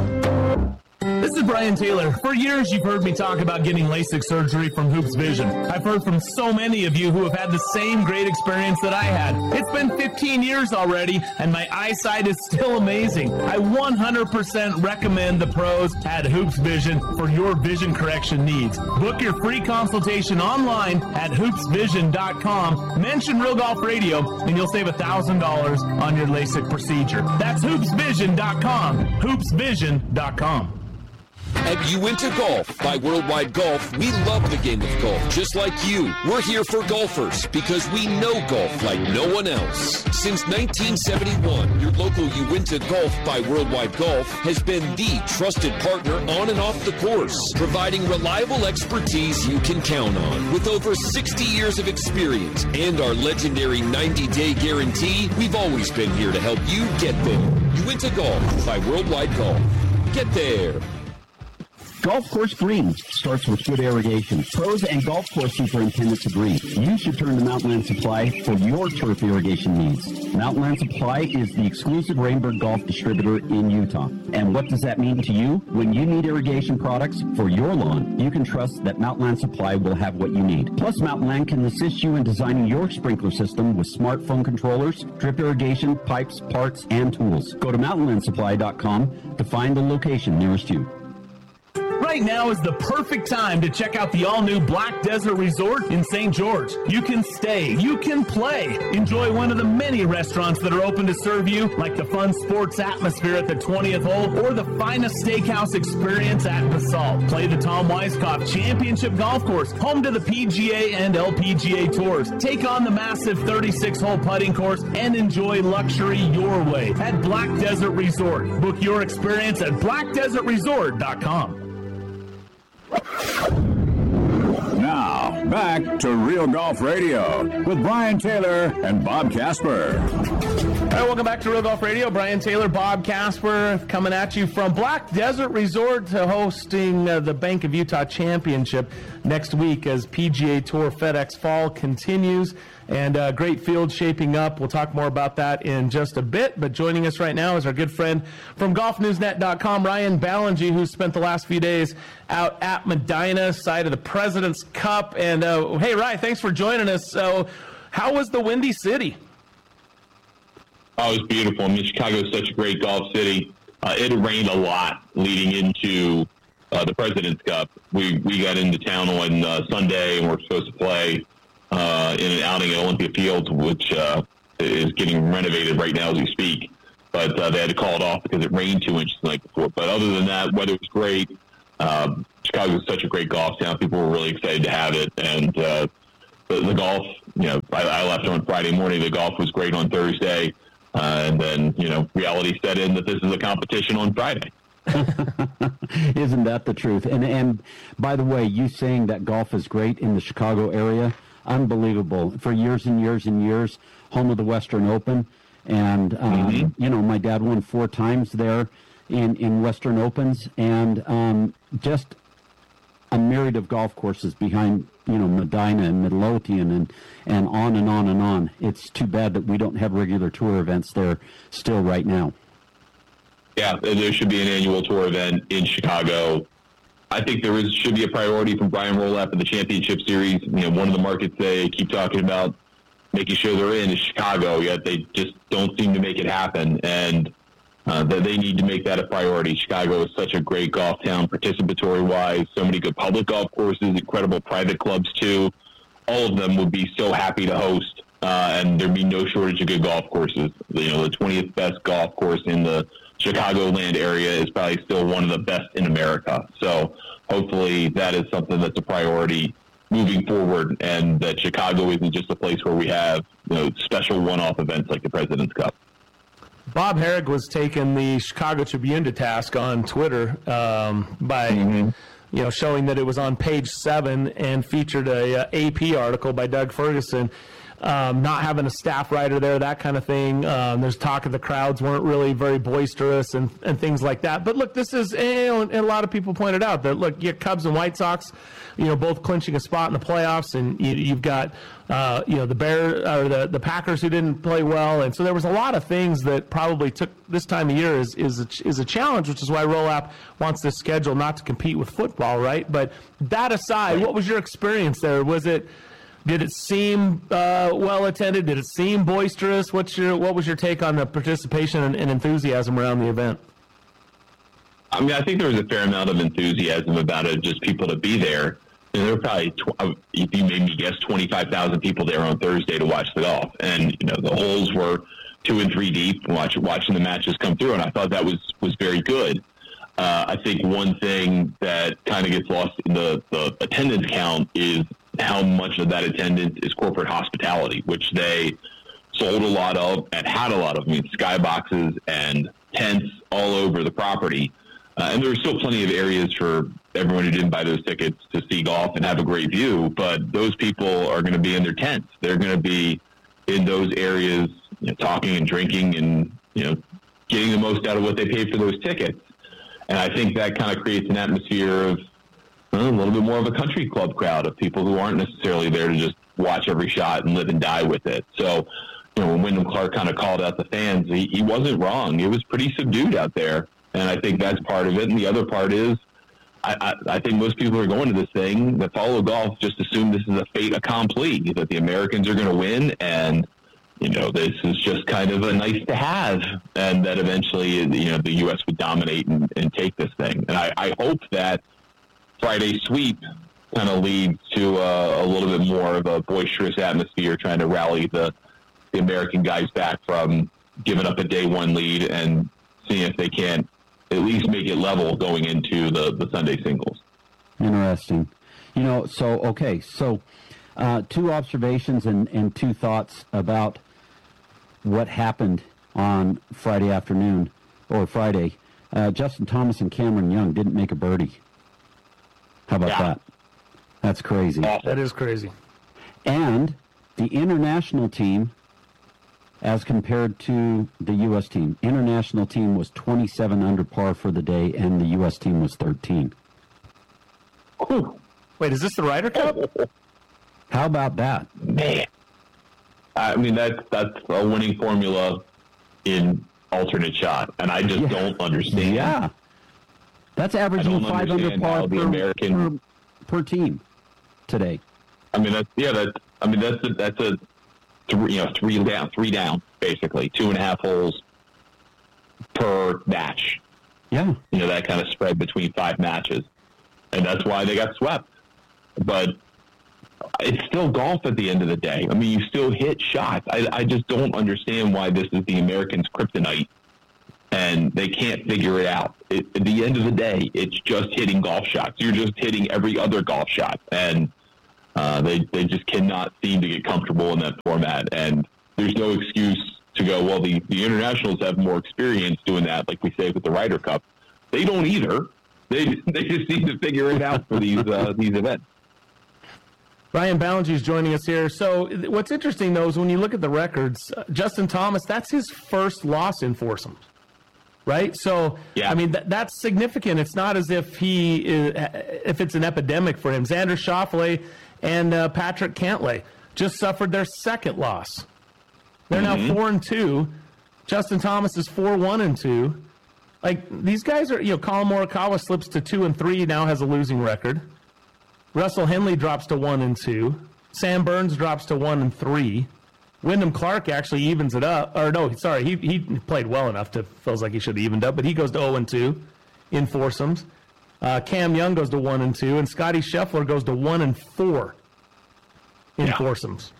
This is Brian Taylor. For years, you've heard me talk about getting LASIK surgery from Hoops Vision. I've heard from so many of you who have had the same great experience that I had. It's been fifteen years already, and my eyesight is still amazing. I one hundred percent recommend the pros at Hoops Vision for your vision correction needs. Book your free consultation online at hoops vision dot com. Mention Real Golf Radio, and you'll save one thousand dollars on your LASIK procedure. That's hoops vision dot com. hoops vision dot com. At Uinta Golf by Worldwide Golf, we love the game of golf just like you. We're here for golfers because we know golf like no one else. Since nineteen seventy-one, your local Uinta Golf by Worldwide Golf has been the trusted partner on and off the course, providing reliable expertise you can count on. With over sixty years of experience and our legendary ninety-day guarantee, we've always been here to help you get there. Uinta Golf by Worldwide Golf. Get there. Golf course green starts with good irrigation. Pros and golf course superintendents agree. You should turn to Mountainland Supply for your turf irrigation needs. Mountainland Supply is the exclusive Rainbird Golf distributor in Utah. And what does that mean to you? When you need irrigation products for your lawn, you can trust that Mountainland Supply will have what you need. Plus, Mountainland can assist you in designing your sprinkler system with smartphone controllers, drip irrigation, pipes, parts, and tools. Go to mountainland supply dot com to find the location nearest you. Right now is the perfect time to check out the all-new Black Desert Resort in Saint George. You can stay, you can play, enjoy one of the many restaurants that are open to serve you, like the fun sports atmosphere at the twentieth hole or the finest steakhouse experience at Basalt. Play the Tom Weiskopf Championship Golf Course, home to the P G A and L P G A tours. Take on the massive thirty-six hole putting course and enjoy luxury your way at Black Desert Resort. Book your experience at black desert resort dot com. Now, back to Real Golf Radio with Brian Taylor and Bob Casper. All right, welcome back to Real Golf Radio. Brian Taylor, Bob Casper, coming at you from Black Desert Resort, to hosting uh, the Bank of Utah Championship next week as P G A Tour FedEx Fall continues. And uh, great field shaping up. We'll talk more about that in just a bit. But joining us right now is our good friend from golf news net dot com, Ryan Ballinger, who spent the last few days out at Medina, side of the President's Cup. And uh, hey, Ryan, thanks for joining us. So, how was the Windy City? Oh, it was beautiful. I mean, Chicago is such a great golf city. Uh, it rained a lot leading into uh, the President's Cup. We we got into town on uh, Sunday, and we're supposed to play uh, in an outing at Olympia Fields, which uh, is getting renovated right now as we speak. But uh, they had to call it off because it rained two inches the night before. But other than that, weather was great. Um, Chicago is such a great golf town. People were really excited to have it. And uh, the, the golf, you know, I, I left on Friday morning. The golf was great on Thursday. Uh, and then, you know, reality set in that this is a competition on Friday. Isn't that the truth? And and by the way, you saying that golf is great in the Chicago area, unbelievable. For years and years and years, home of the Western Open. And, um, mm-hmm. you know, my dad won four times there in, in Western Opens. And um, just a myriad of golf courses behind, you know, Medina and Midlothian and, and on and on and on. It's too bad that we don't have regular tour events there still right now. Yeah, there should be an annual tour event in Chicago. I think there is should be a priority from Brian Rolapp in the Championship Series. You know, one of the markets they keep talking about making sure they're in is Chicago, yet they just don't seem to make it happen. And uh, that they need to make that a priority. Chicago is such a great golf town, participatory-wise, so many good public golf courses, incredible private clubs, too. All of them would be so happy to host, uh, and there'd be no shortage of good golf courses. You know, the twentieth best golf course in the Chicagoland area is probably still one of the best in America. So hopefully that is something that's a priority moving forward, and that Chicago isn't just a place where we have, you know, special one-off events like the President's Cup. Bob Herrig was taking the Chicago Tribune to task on Twitter um, by, mm-hmm. you know, showing that it was on page seven and featured a, a A P article by Doug Ferguson. Um, not having a staff writer there, that kind of thing. Um, there's talk of the crowds weren't really very boisterous and, and things like that. But look, this is, you know, and a lot of people pointed out that, look, you Cubs and White Sox, you know, both clinching a spot in the playoffs, and you, you've got, uh, you know, the Bear or the, the Packers who didn't play well. And so there was a lot of things that probably took this time of year is, is, a, is a challenge, which is why Rolapp wants this schedule not to compete with football, right? But that aside, what was your experience there? Was it, Did it seem uh, well attended? Did it seem boisterous? What's your what was your take on the participation and, and enthusiasm around the event? I mean, I think there was a fair amount of enthusiasm about it, just people to be there. And there were probably, tw- if you made me guess, twenty-five thousand people there on Thursday to watch the golf. And, you know, the holes were two and three deep, watch, watching the matches come through. And I thought that was, was very good. Uh, I think one thing that kind of gets lost in the, the attendance count is how much of that attendance is corporate hospitality, which they sold a lot of and had a lot of. I mean, skyboxes and tents all over the property. Uh, and there were still plenty of areas for everyone who didn't buy those tickets to see golf and have a great view. But those people are going to be in their tents. They're going to be in those areas, you know, talking and drinking and, you know, getting the most out of what they paid for those tickets. And I think that kind of creates an atmosphere of a little bit more of a country club crowd of people who aren't necessarily there to just watch every shot and live and die with it. So, you know, when Wyndham Clark kind of called out the fans, he, he wasn't wrong. It was pretty subdued out there. And I think that's part of it. And the other part is, I, I, I think most people who are going to this thing that follow golf just assume this is a fait accompli, that the Americans are going to win. And, you know, this is just kind of a nice to have. And that eventually, you know, the U S would dominate and, and take this thing. And I, I hope that Friday sweep kind of leads to a, a little bit more of a boisterous atmosphere, trying to rally the, the American guys back from giving up a day one lead and seeing if they can't at least make it level going into the, the Sunday singles. Interesting. You know, so, okay, so uh, two observations and, and two thoughts about what happened on Friday afternoon, or Friday. Uh, Justin Thomas and Cameron Young didn't make a birdie. How about yeah. that? That's crazy. That is crazy. And the international team, as compared to the U S team, international team was twenty-seven under par for the day, and the U S team was thirteen. Ooh. Wait, is this the Ryder Cup? How about that? Man. I mean, that's, that's a winning formula in alternate shot, and I just yeah. don't understand. Yeah. That's averaging five under par per, American... per, per team today. I mean, that's, yeah, that's, I mean, that's a, that's a three, you know, three down, three down, basically two and a half holes per match. Yeah, you know, that kind of spread between five matches, and that's why they got swept. But it's still golf at the end of the day. I mean, you still hit shots. I, I just don't understand why this is the Americans' kryptonite, and they can't figure it out. It, at the end of the day, it's just hitting golf shots. You're just hitting every other golf shot, and uh, they they just cannot seem to get comfortable in that format. And there's no excuse to go, well, the, the internationals have more experience doing that, like we say with the Ryder Cup. They don't either. They they just need to figure it out for these uh, these events. Ryan Ballingy is joining us here. So what's interesting, though, is when you look at the records, uh, Justin Thomas, that's his first loss in foursomes, right? So, yeah. I mean, th- that's significant. It's not as if he is, if it's an epidemic for him. Xander Schauffele and uh, Patrick Cantlay just suffered their second loss. They're mm-hmm. now four and two. Justin Thomas is four one and two. Like, these guys are, you know, Colin Morikawa slips to two and three, now has a losing record. Russell Henley drops to one and two. Sam Burns drops to one and three. Wyndham Clark actually evens it up. Or no, sorry, he he played well enough to feels like he should have evened up, but he goes to zero and two in foursomes. Uh, Cam Young goes to one and two, and Scotty Scheffler goes to one and four in yeah. foursomes.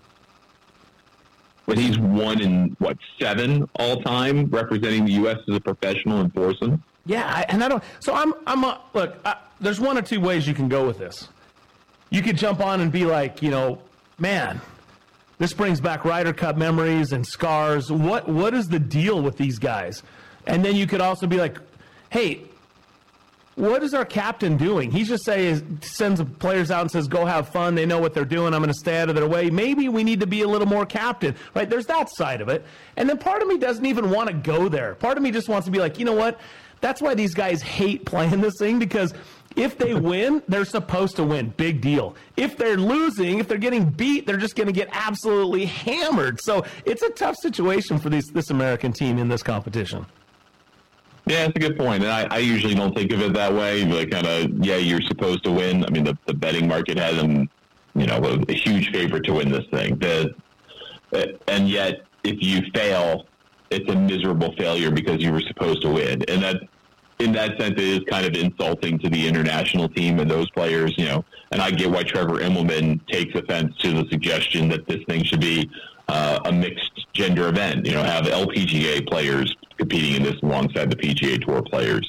But he's one in what seven all time, representing the U S as a professional in foursomes. Yeah, I, and I don't. So I'm I'm a, look. I, there's one or two ways you can go with this. You could jump on and be like, you know, man, this brings back Ryder Cup memories and scars. What what is the deal with these guys? And then you could also be like, hey, what is our captain doing? He just says sends the players out and says, go have fun. They know what they're doing. I'm going to stay out of their way. Maybe we need to be a little more captain, right? There's that side of it. And then part of me doesn't even want to go there. Part of me just wants to be like, you know what? That's why these guys hate playing this thing, because if they win, they're supposed to win. Big deal. If they're losing, if they're getting beat, they're just going to get absolutely hammered. So it's a tough situation for these, this American team in this competition. Yeah, that's a good point. And I, I usually don't think of it that way. But kind of, yeah, you're supposed to win. I mean, the, the betting market has them, you know, a, a huge favorite to win this thing. The, and yet, if you fail, it's a miserable failure because you were supposed to win. And that, in that sense, it is kind of insulting to the international team and those players, you know. And I get why Trevor Immelman takes offense to the suggestion that this thing should be uh, a mixed gender event, you know, have L P G A players competing in this alongside the P G A Tour players.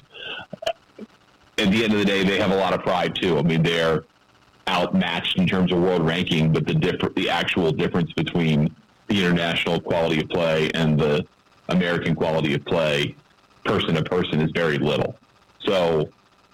At the end of the day, they have a lot of pride, too. I mean, they're outmatched in terms of world ranking, but the diff- the actual difference between the international quality of play and the American quality of play, person to person, is very little. So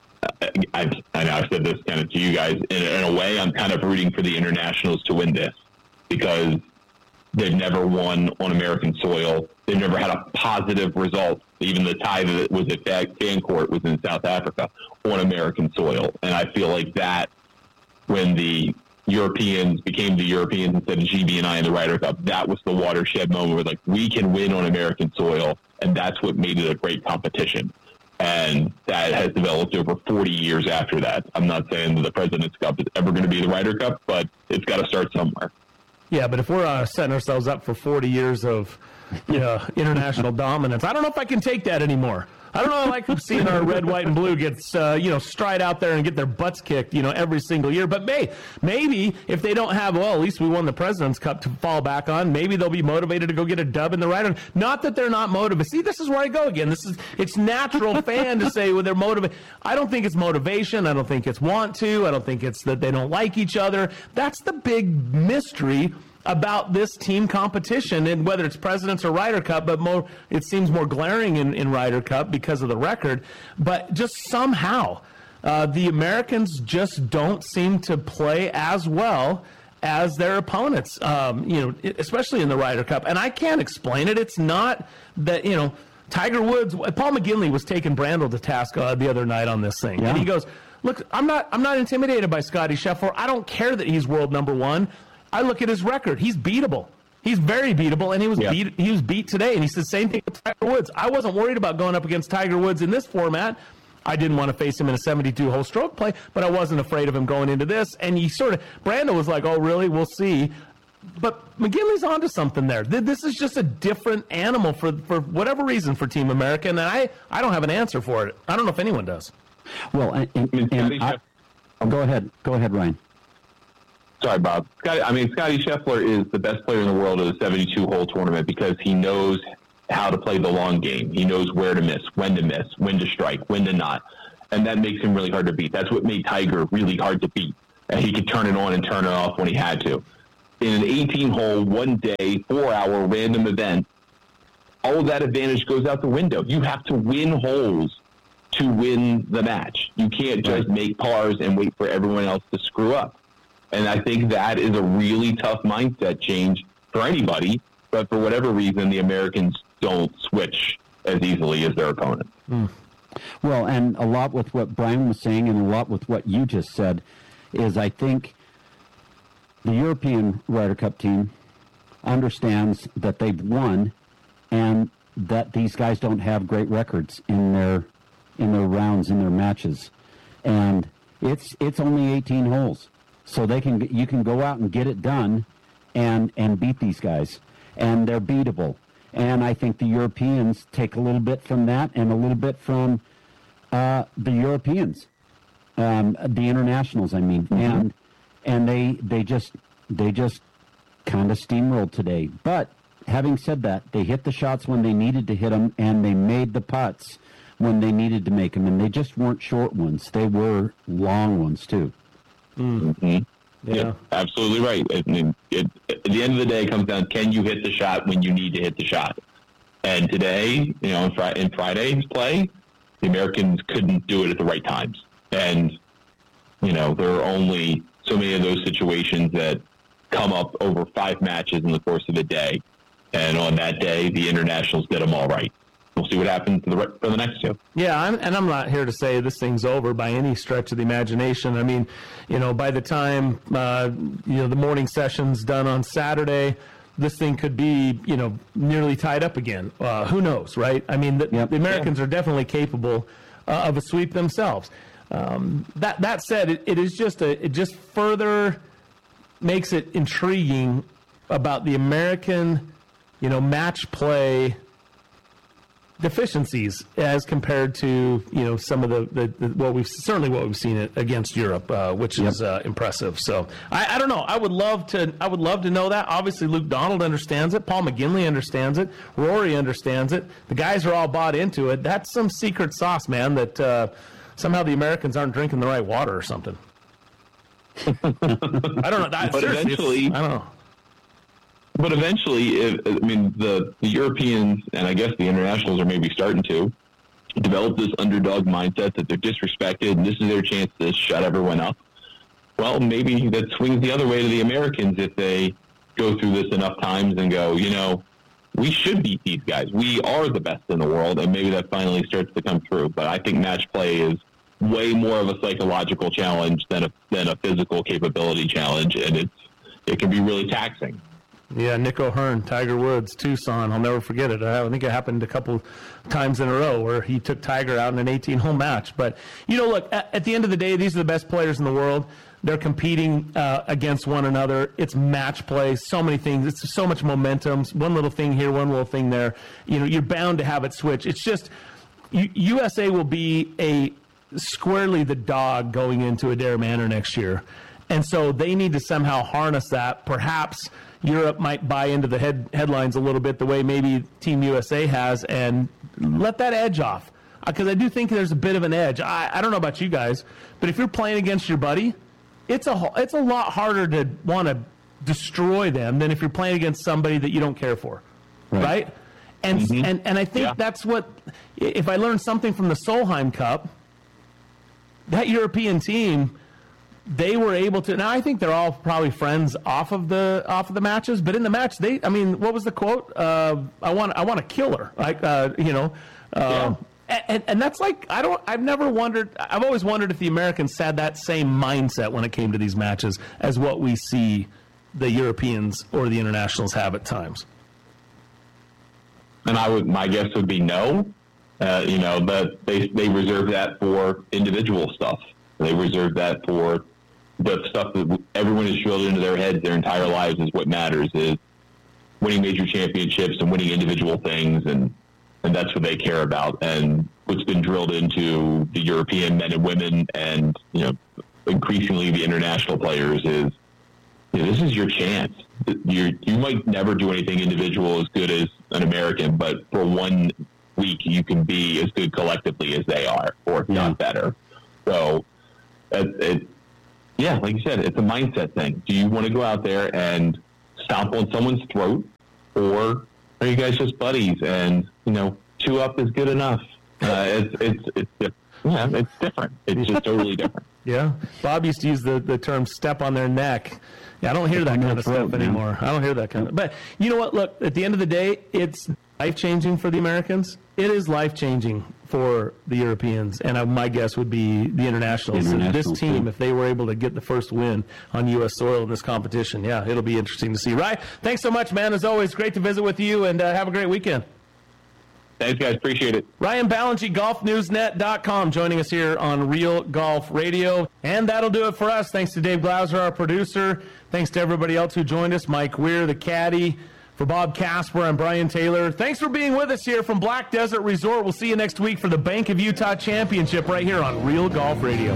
I, I, I know I've said this kind of to you guys. In, in a way, I'm kind of rooting for the internationals to win this because they've never won on American soil. They've never had a positive result. Even the tie that was at Fancourt was in South Africa on American soil. And I feel like that, when the Europeans became the Europeans instead of G B and I in the Ryder Cup, that was the watershed moment where, like, we can win on American soil, and that's what made it a great competition. And that has developed over forty years after that. I'm not saying that the President's Cup is ever going to be the Ryder Cup, but it's got to start somewhere. Yeah, but if we're uh, setting ourselves up for forty years of you know, international dominance, I don't know if I can take that anymore. I don't know. I like seeing our red, white, and blue gets, uh, you know, stride out there and get their butts kicked, you know, every single year. But may, maybe if they don't have, well, at least we won the President's Cup to fall back on, maybe they'll be motivated to go get a dub in the Ryder. Not that they're not motivated. See, this is where I go again. This is, it's natural fan to say, well, they're motivated. I don't think it's motivation. I don't think it's want to. I don't think it's that they don't like each other. That's the big mystery about this team competition, and whether it's Presidents or Ryder Cup, but more, it seems more glaring in, in Ryder Cup because of the record. But just somehow, uh, the Americans just don't seem to play as well as their opponents, um, you know, especially in the Ryder Cup. And I can't explain it. It's not that, you know, Tiger Woods, Paul McGinley was taking Brandel to task uh, the other night on this thing. Yeah. And he goes, look, I'm not, I'm not intimidated by Scotty Scheffler. I don't care that he's world number one. I look at his record. He's beatable. He's very beatable, and he was yeah. beat. He was beat today. And he said same thing with Tiger Woods. I wasn't worried about going up against Tiger Woods in this format. I didn't want to face him in a seventy-two hole stroke play, but I wasn't afraid of him going into this. And he sort of, Brandon was like, "Oh, really? We'll see." but McGinley's onto something there. This is just a different animal for for whatever reason for Team America, and I, I don't have an answer for it. I don't know if anyone does. Well, and, and, and I, oh, go ahead. Go ahead, Ryan. Sorry, Bob. Scotty, I mean, Scotty Scheffler is the best player in the world at a seventy-two hole tournament because he knows how to play the long game. He knows where to miss, when to miss, when to strike, when to not. And that makes him really hard to beat. That's what made Tiger really hard to beat. And he could turn it on and turn it off when he had to. In an eighteen-hole, one-day, four-hour random event, all of that advantage goes out the window. You have to win holes to win the match. You can't just make pars and wait for everyone else to screw up. And I think that is a really tough mindset change for anybody, but for whatever reason, the Americans don't switch as easily as their opponents. Mm. Well, and a lot with what Brian was saying and a lot with what you just said is I think the European Ryder Cup team understands that they've won and that these guys don't have great records in their in their rounds, in their matches. And it's it's only eighteen holes. So they can you can go out and get it done and and beat these guys. And they're beatable. And I think the Europeans take a little bit from that and a little bit from uh, the Europeans, um, the internationals, I mean. Mm-hmm. And and they they just they just kind of steamrolled today. But having said that, they hit the shots when they needed to hit them, and they made the putts when they needed to make them. And they just weren't short ones. They were long ones, too. Mm-hmm. Yeah. yeah, absolutely right. I mean, it, at the end of the day, it comes down, can you hit the shot when you need to hit the shot? And today, you know, in, fr- in Friday's play, the Americans couldn't do it at the right times. And, you know, there are only so many of those situations that come up over five matches in the course of a day. And on that day, the internationals did them all right. We'll see what happens for the, for the next two. Yeah, I'm, and I'm not here to say this thing's over by any stretch of the imagination. I mean, you know, by the time, uh, you know, the morning session's done on Saturday, this thing could be, you know, nearly tied up again. Uh, who knows, right? I mean, the, yep. the Americans yeah. are definitely capable uh, of a sweep themselves. Um, that that said, it, it is just a it just further makes it intriguing about the American, you know, match play deficiencies as compared to, you know, some of the, the, the what we've certainly what we've seen it against Europe, uh, which yep. is uh, impressive. So I, I don't know. I would love to. I would love to know that. Obviously, Luke Donald understands it. Paul McGinley understands it. Rory understands it. The guys are all bought into it. That's some secret sauce, man. That uh, somehow the Americans aren't drinking the right water or something. I don't know. That, but eventually, I don't know. But eventually, it, I mean, the, the Europeans and I guess the internationals are maybe starting to develop this underdog mindset that they're disrespected and this is their chance to shut everyone up. Well, maybe that swings the other way to the Americans if they go through this enough times and go, you know, we should beat these guys. We are the best in the world, and maybe that finally starts to come through. But I think match play is way more of a psychological challenge than a than a physical capability challenge, and it's it can be really taxing. Yeah, Nick O'Hearn, Tiger Woods, Tucson. I'll never forget it. I think it happened a couple times in a row where he took Tiger out in an eighteen-hole match. But, you know, look, at, at the end of the day, these are the best players in the world. They're competing uh, against one another. It's match play, so many things. It's so much momentum. One little thing here, one little thing there. You know, you're bound to have it switch. It's just U- U S A will be a squarely the dog going into Adair Manor next year. And so they need to somehow harness that. Perhaps Europe might buy into the head, headlines a little bit the way maybe Team U S A has and let that edge off. Because I do think there's a bit of an edge. I, I don't know about you guys, but if you're playing against your buddy, it's a, it's a lot harder to want to destroy them than if you're playing against somebody that you don't care for, right? right? And, mm-hmm. and and I think yeah. that's what, if I learned something from the Solheim Cup, that European team, they were able to. Now I think they're all probably friends off of the off of the matches, but in the match, they. I mean, what was the quote? Uh, I want I want to kill her. Like uh, you know, uh, yeah. and and that's like I don't. I've never wondered. I've always wondered if the Americans had that same mindset when it came to these matches as what we see the Europeans or the internationals have at times. And I would. My guess would be no. Uh, you know, but they they reserve that for individual stuff. They reserve that for the stuff that everyone has drilled into their heads their entire lives is what matters, is winning major championships and winning individual things, and, and that's what they care about. And what's been drilled into the European men and women and, you know, increasingly the international players is, you know, this is your chance. You you might never do anything individual as good as an American, but for one week you can be as good collectively as they are, or if not better. So, it, it, yeah, like you said, it's a mindset thing. Do you want to go out there and stomp on someone's throat, or are you guys just buddies and, you know, two up is good enough? Uh, it's it's it's different. Yeah, it's different. It's just totally different. Yeah, Bob used to use the, the term "step on their neck." Yeah, I don't hear that kind of stuff anymore. I don't hear that kind of. But you know what? Look, at the end of the day, it's life changing for the Americans. It is life changing for the Europeans, and uh, my guess would be the internationals. International this team, team. if they were able to get the first win on U S soil in this competition, yeah, it'll be interesting to see. Right? Thanks so much, man. As always, great to visit with you, and uh, have a great weekend. Thanks, guys. Appreciate it. Ryan Ballingy, golf news net dot com, joining us here on Real Golf Radio. And that'll do it for us. Thanks to Dave Glauser, our producer. Thanks to everybody else who joined us. Mike Weir, the caddy. For Bob Casper, I'm Brian Taylor. Thanks for being with us here from Black Desert Resort. We'll see you next week for the Bank of Utah Championship right here on Real Golf Radio.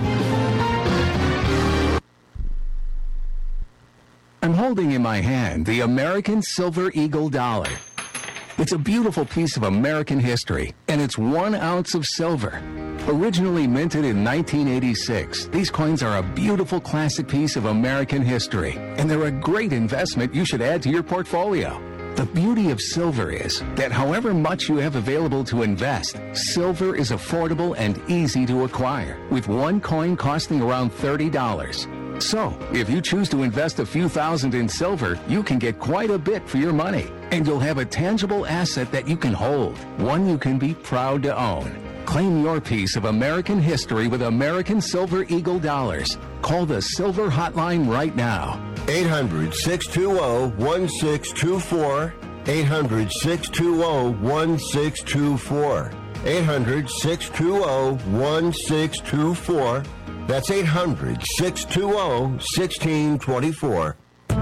I'm holding in my hand the American Silver Eagle dollar. It's a beautiful piece of American history, and it's one ounce of silver. Originally minted in nineteen eighty-six, these coins are a beautiful classic piece of American history, and they're a great investment you should add to your portfolio. The beauty of silver is that however much you have available to invest, silver is affordable and easy to acquire, with one coin costing around thirty dollars. So, if you choose to invest a few thousand in silver, you can get quite a bit for your money. And you'll have a tangible asset that you can hold, one you can be proud to own. Claim your piece of American history with American Silver Eagle dollars. Call the Silver Hotline right now. eight hundred, six two zero, one six two four. eight hundred, six two zero, one six two four. eight hundred, six two zero, one six two four. That's eight hundred, six two zero, one six two four.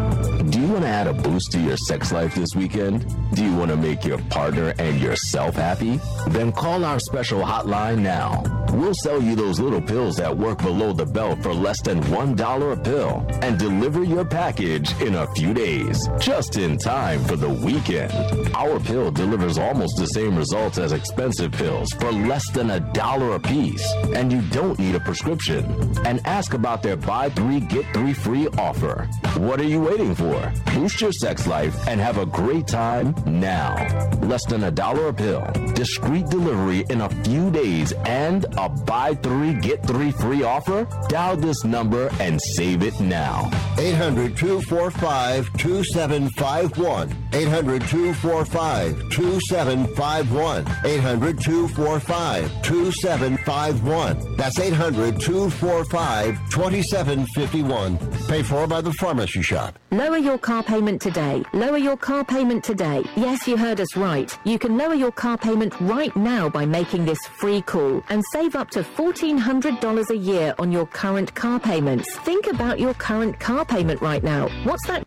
Do you want to add a boost to your sex life this weekend? Do you want to make your partner and yourself happy? Then call our special hotline now. We'll sell you those little pills that work below the belt for less than one dollar a pill and deliver your package in a few days, just in time for the weekend. Our pill delivers almost the same results as expensive pills for less than a dollar a piece, and you don't need a prescription. And ask about their buy three, get three free offer. What are you waiting for? Boost your sex life and have a great time now. Less than a dollar a pill, discreet delivery in a few days, and a buy three, get three free offer? Dial this number and save it now. eight hundred, two four five, two seven five one. eight hundred, two four five, two seven five one. eight hundred, two four five, two seven five one. That's eight hundred, two four five, two seven five one. Paid for by the Pharmacy Shop. Lower your car payment today. Lower your car payment today. Yes, you heard us right. You can lower your car payment right now by making this free call and save up to fourteen hundred dollars a year on your current car payments. Think about your current car payment right now. What's that?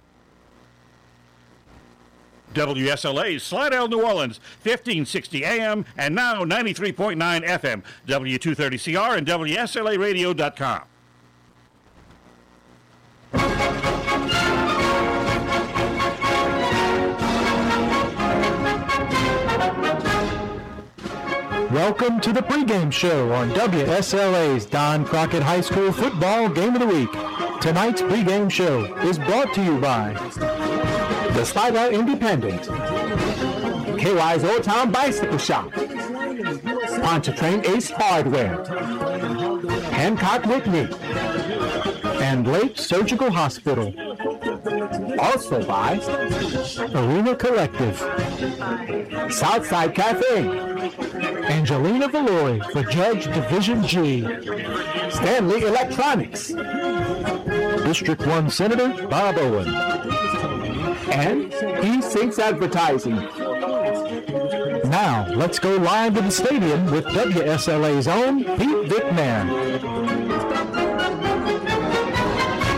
W S L A, Slidell, New Orleans, fifteen sixty A M and now ninety-three point nine F M, W two thirty C R and W S L A radio dot com. Welcome to the pregame show on W S L A's Don Crockett High School Football Game of the Week. Tonight's pregame show is brought to you by the Slidell Independent, K Y's Old Town Bicycle Shop, Pontchartrain Ace Hardware, Hancock Whitney, and Lake Surgical Hospital. Also by Arena Collective, Southside Cafe, Angelina Valori for Judge Division G, Stanley Electronics, District one Senator Bob Owen, and E six Advertising. Now, let's go live to the stadium with W S L A's own Pete Vickman.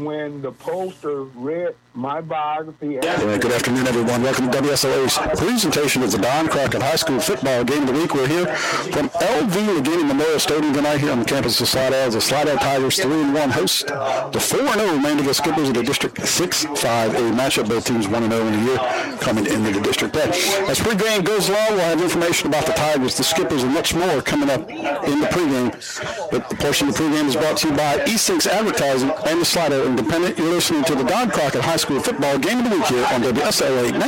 when the Poster read my biography. Yeah, good afternoon, everyone. Welcome to W S L A's presentation of the Don Crockett High School Football Game of the Week. We're here from L V Legini Memorial Stadium tonight here on the campus of Slidell. The Slidell Tigers three and one host the four and oh Mandeville Skippers of the District six five A matchup. Both teams one and oh in the year coming into the district play. As pregame goes along, we'll have information about the Tigers, the Skippers, and much more coming up in the pregame. But the portion of the pregame is brought to you by East Sinks Advertising and the Slidell Independent. You're listening to the Don Crockett High School Football Game of the Week here on W S L A.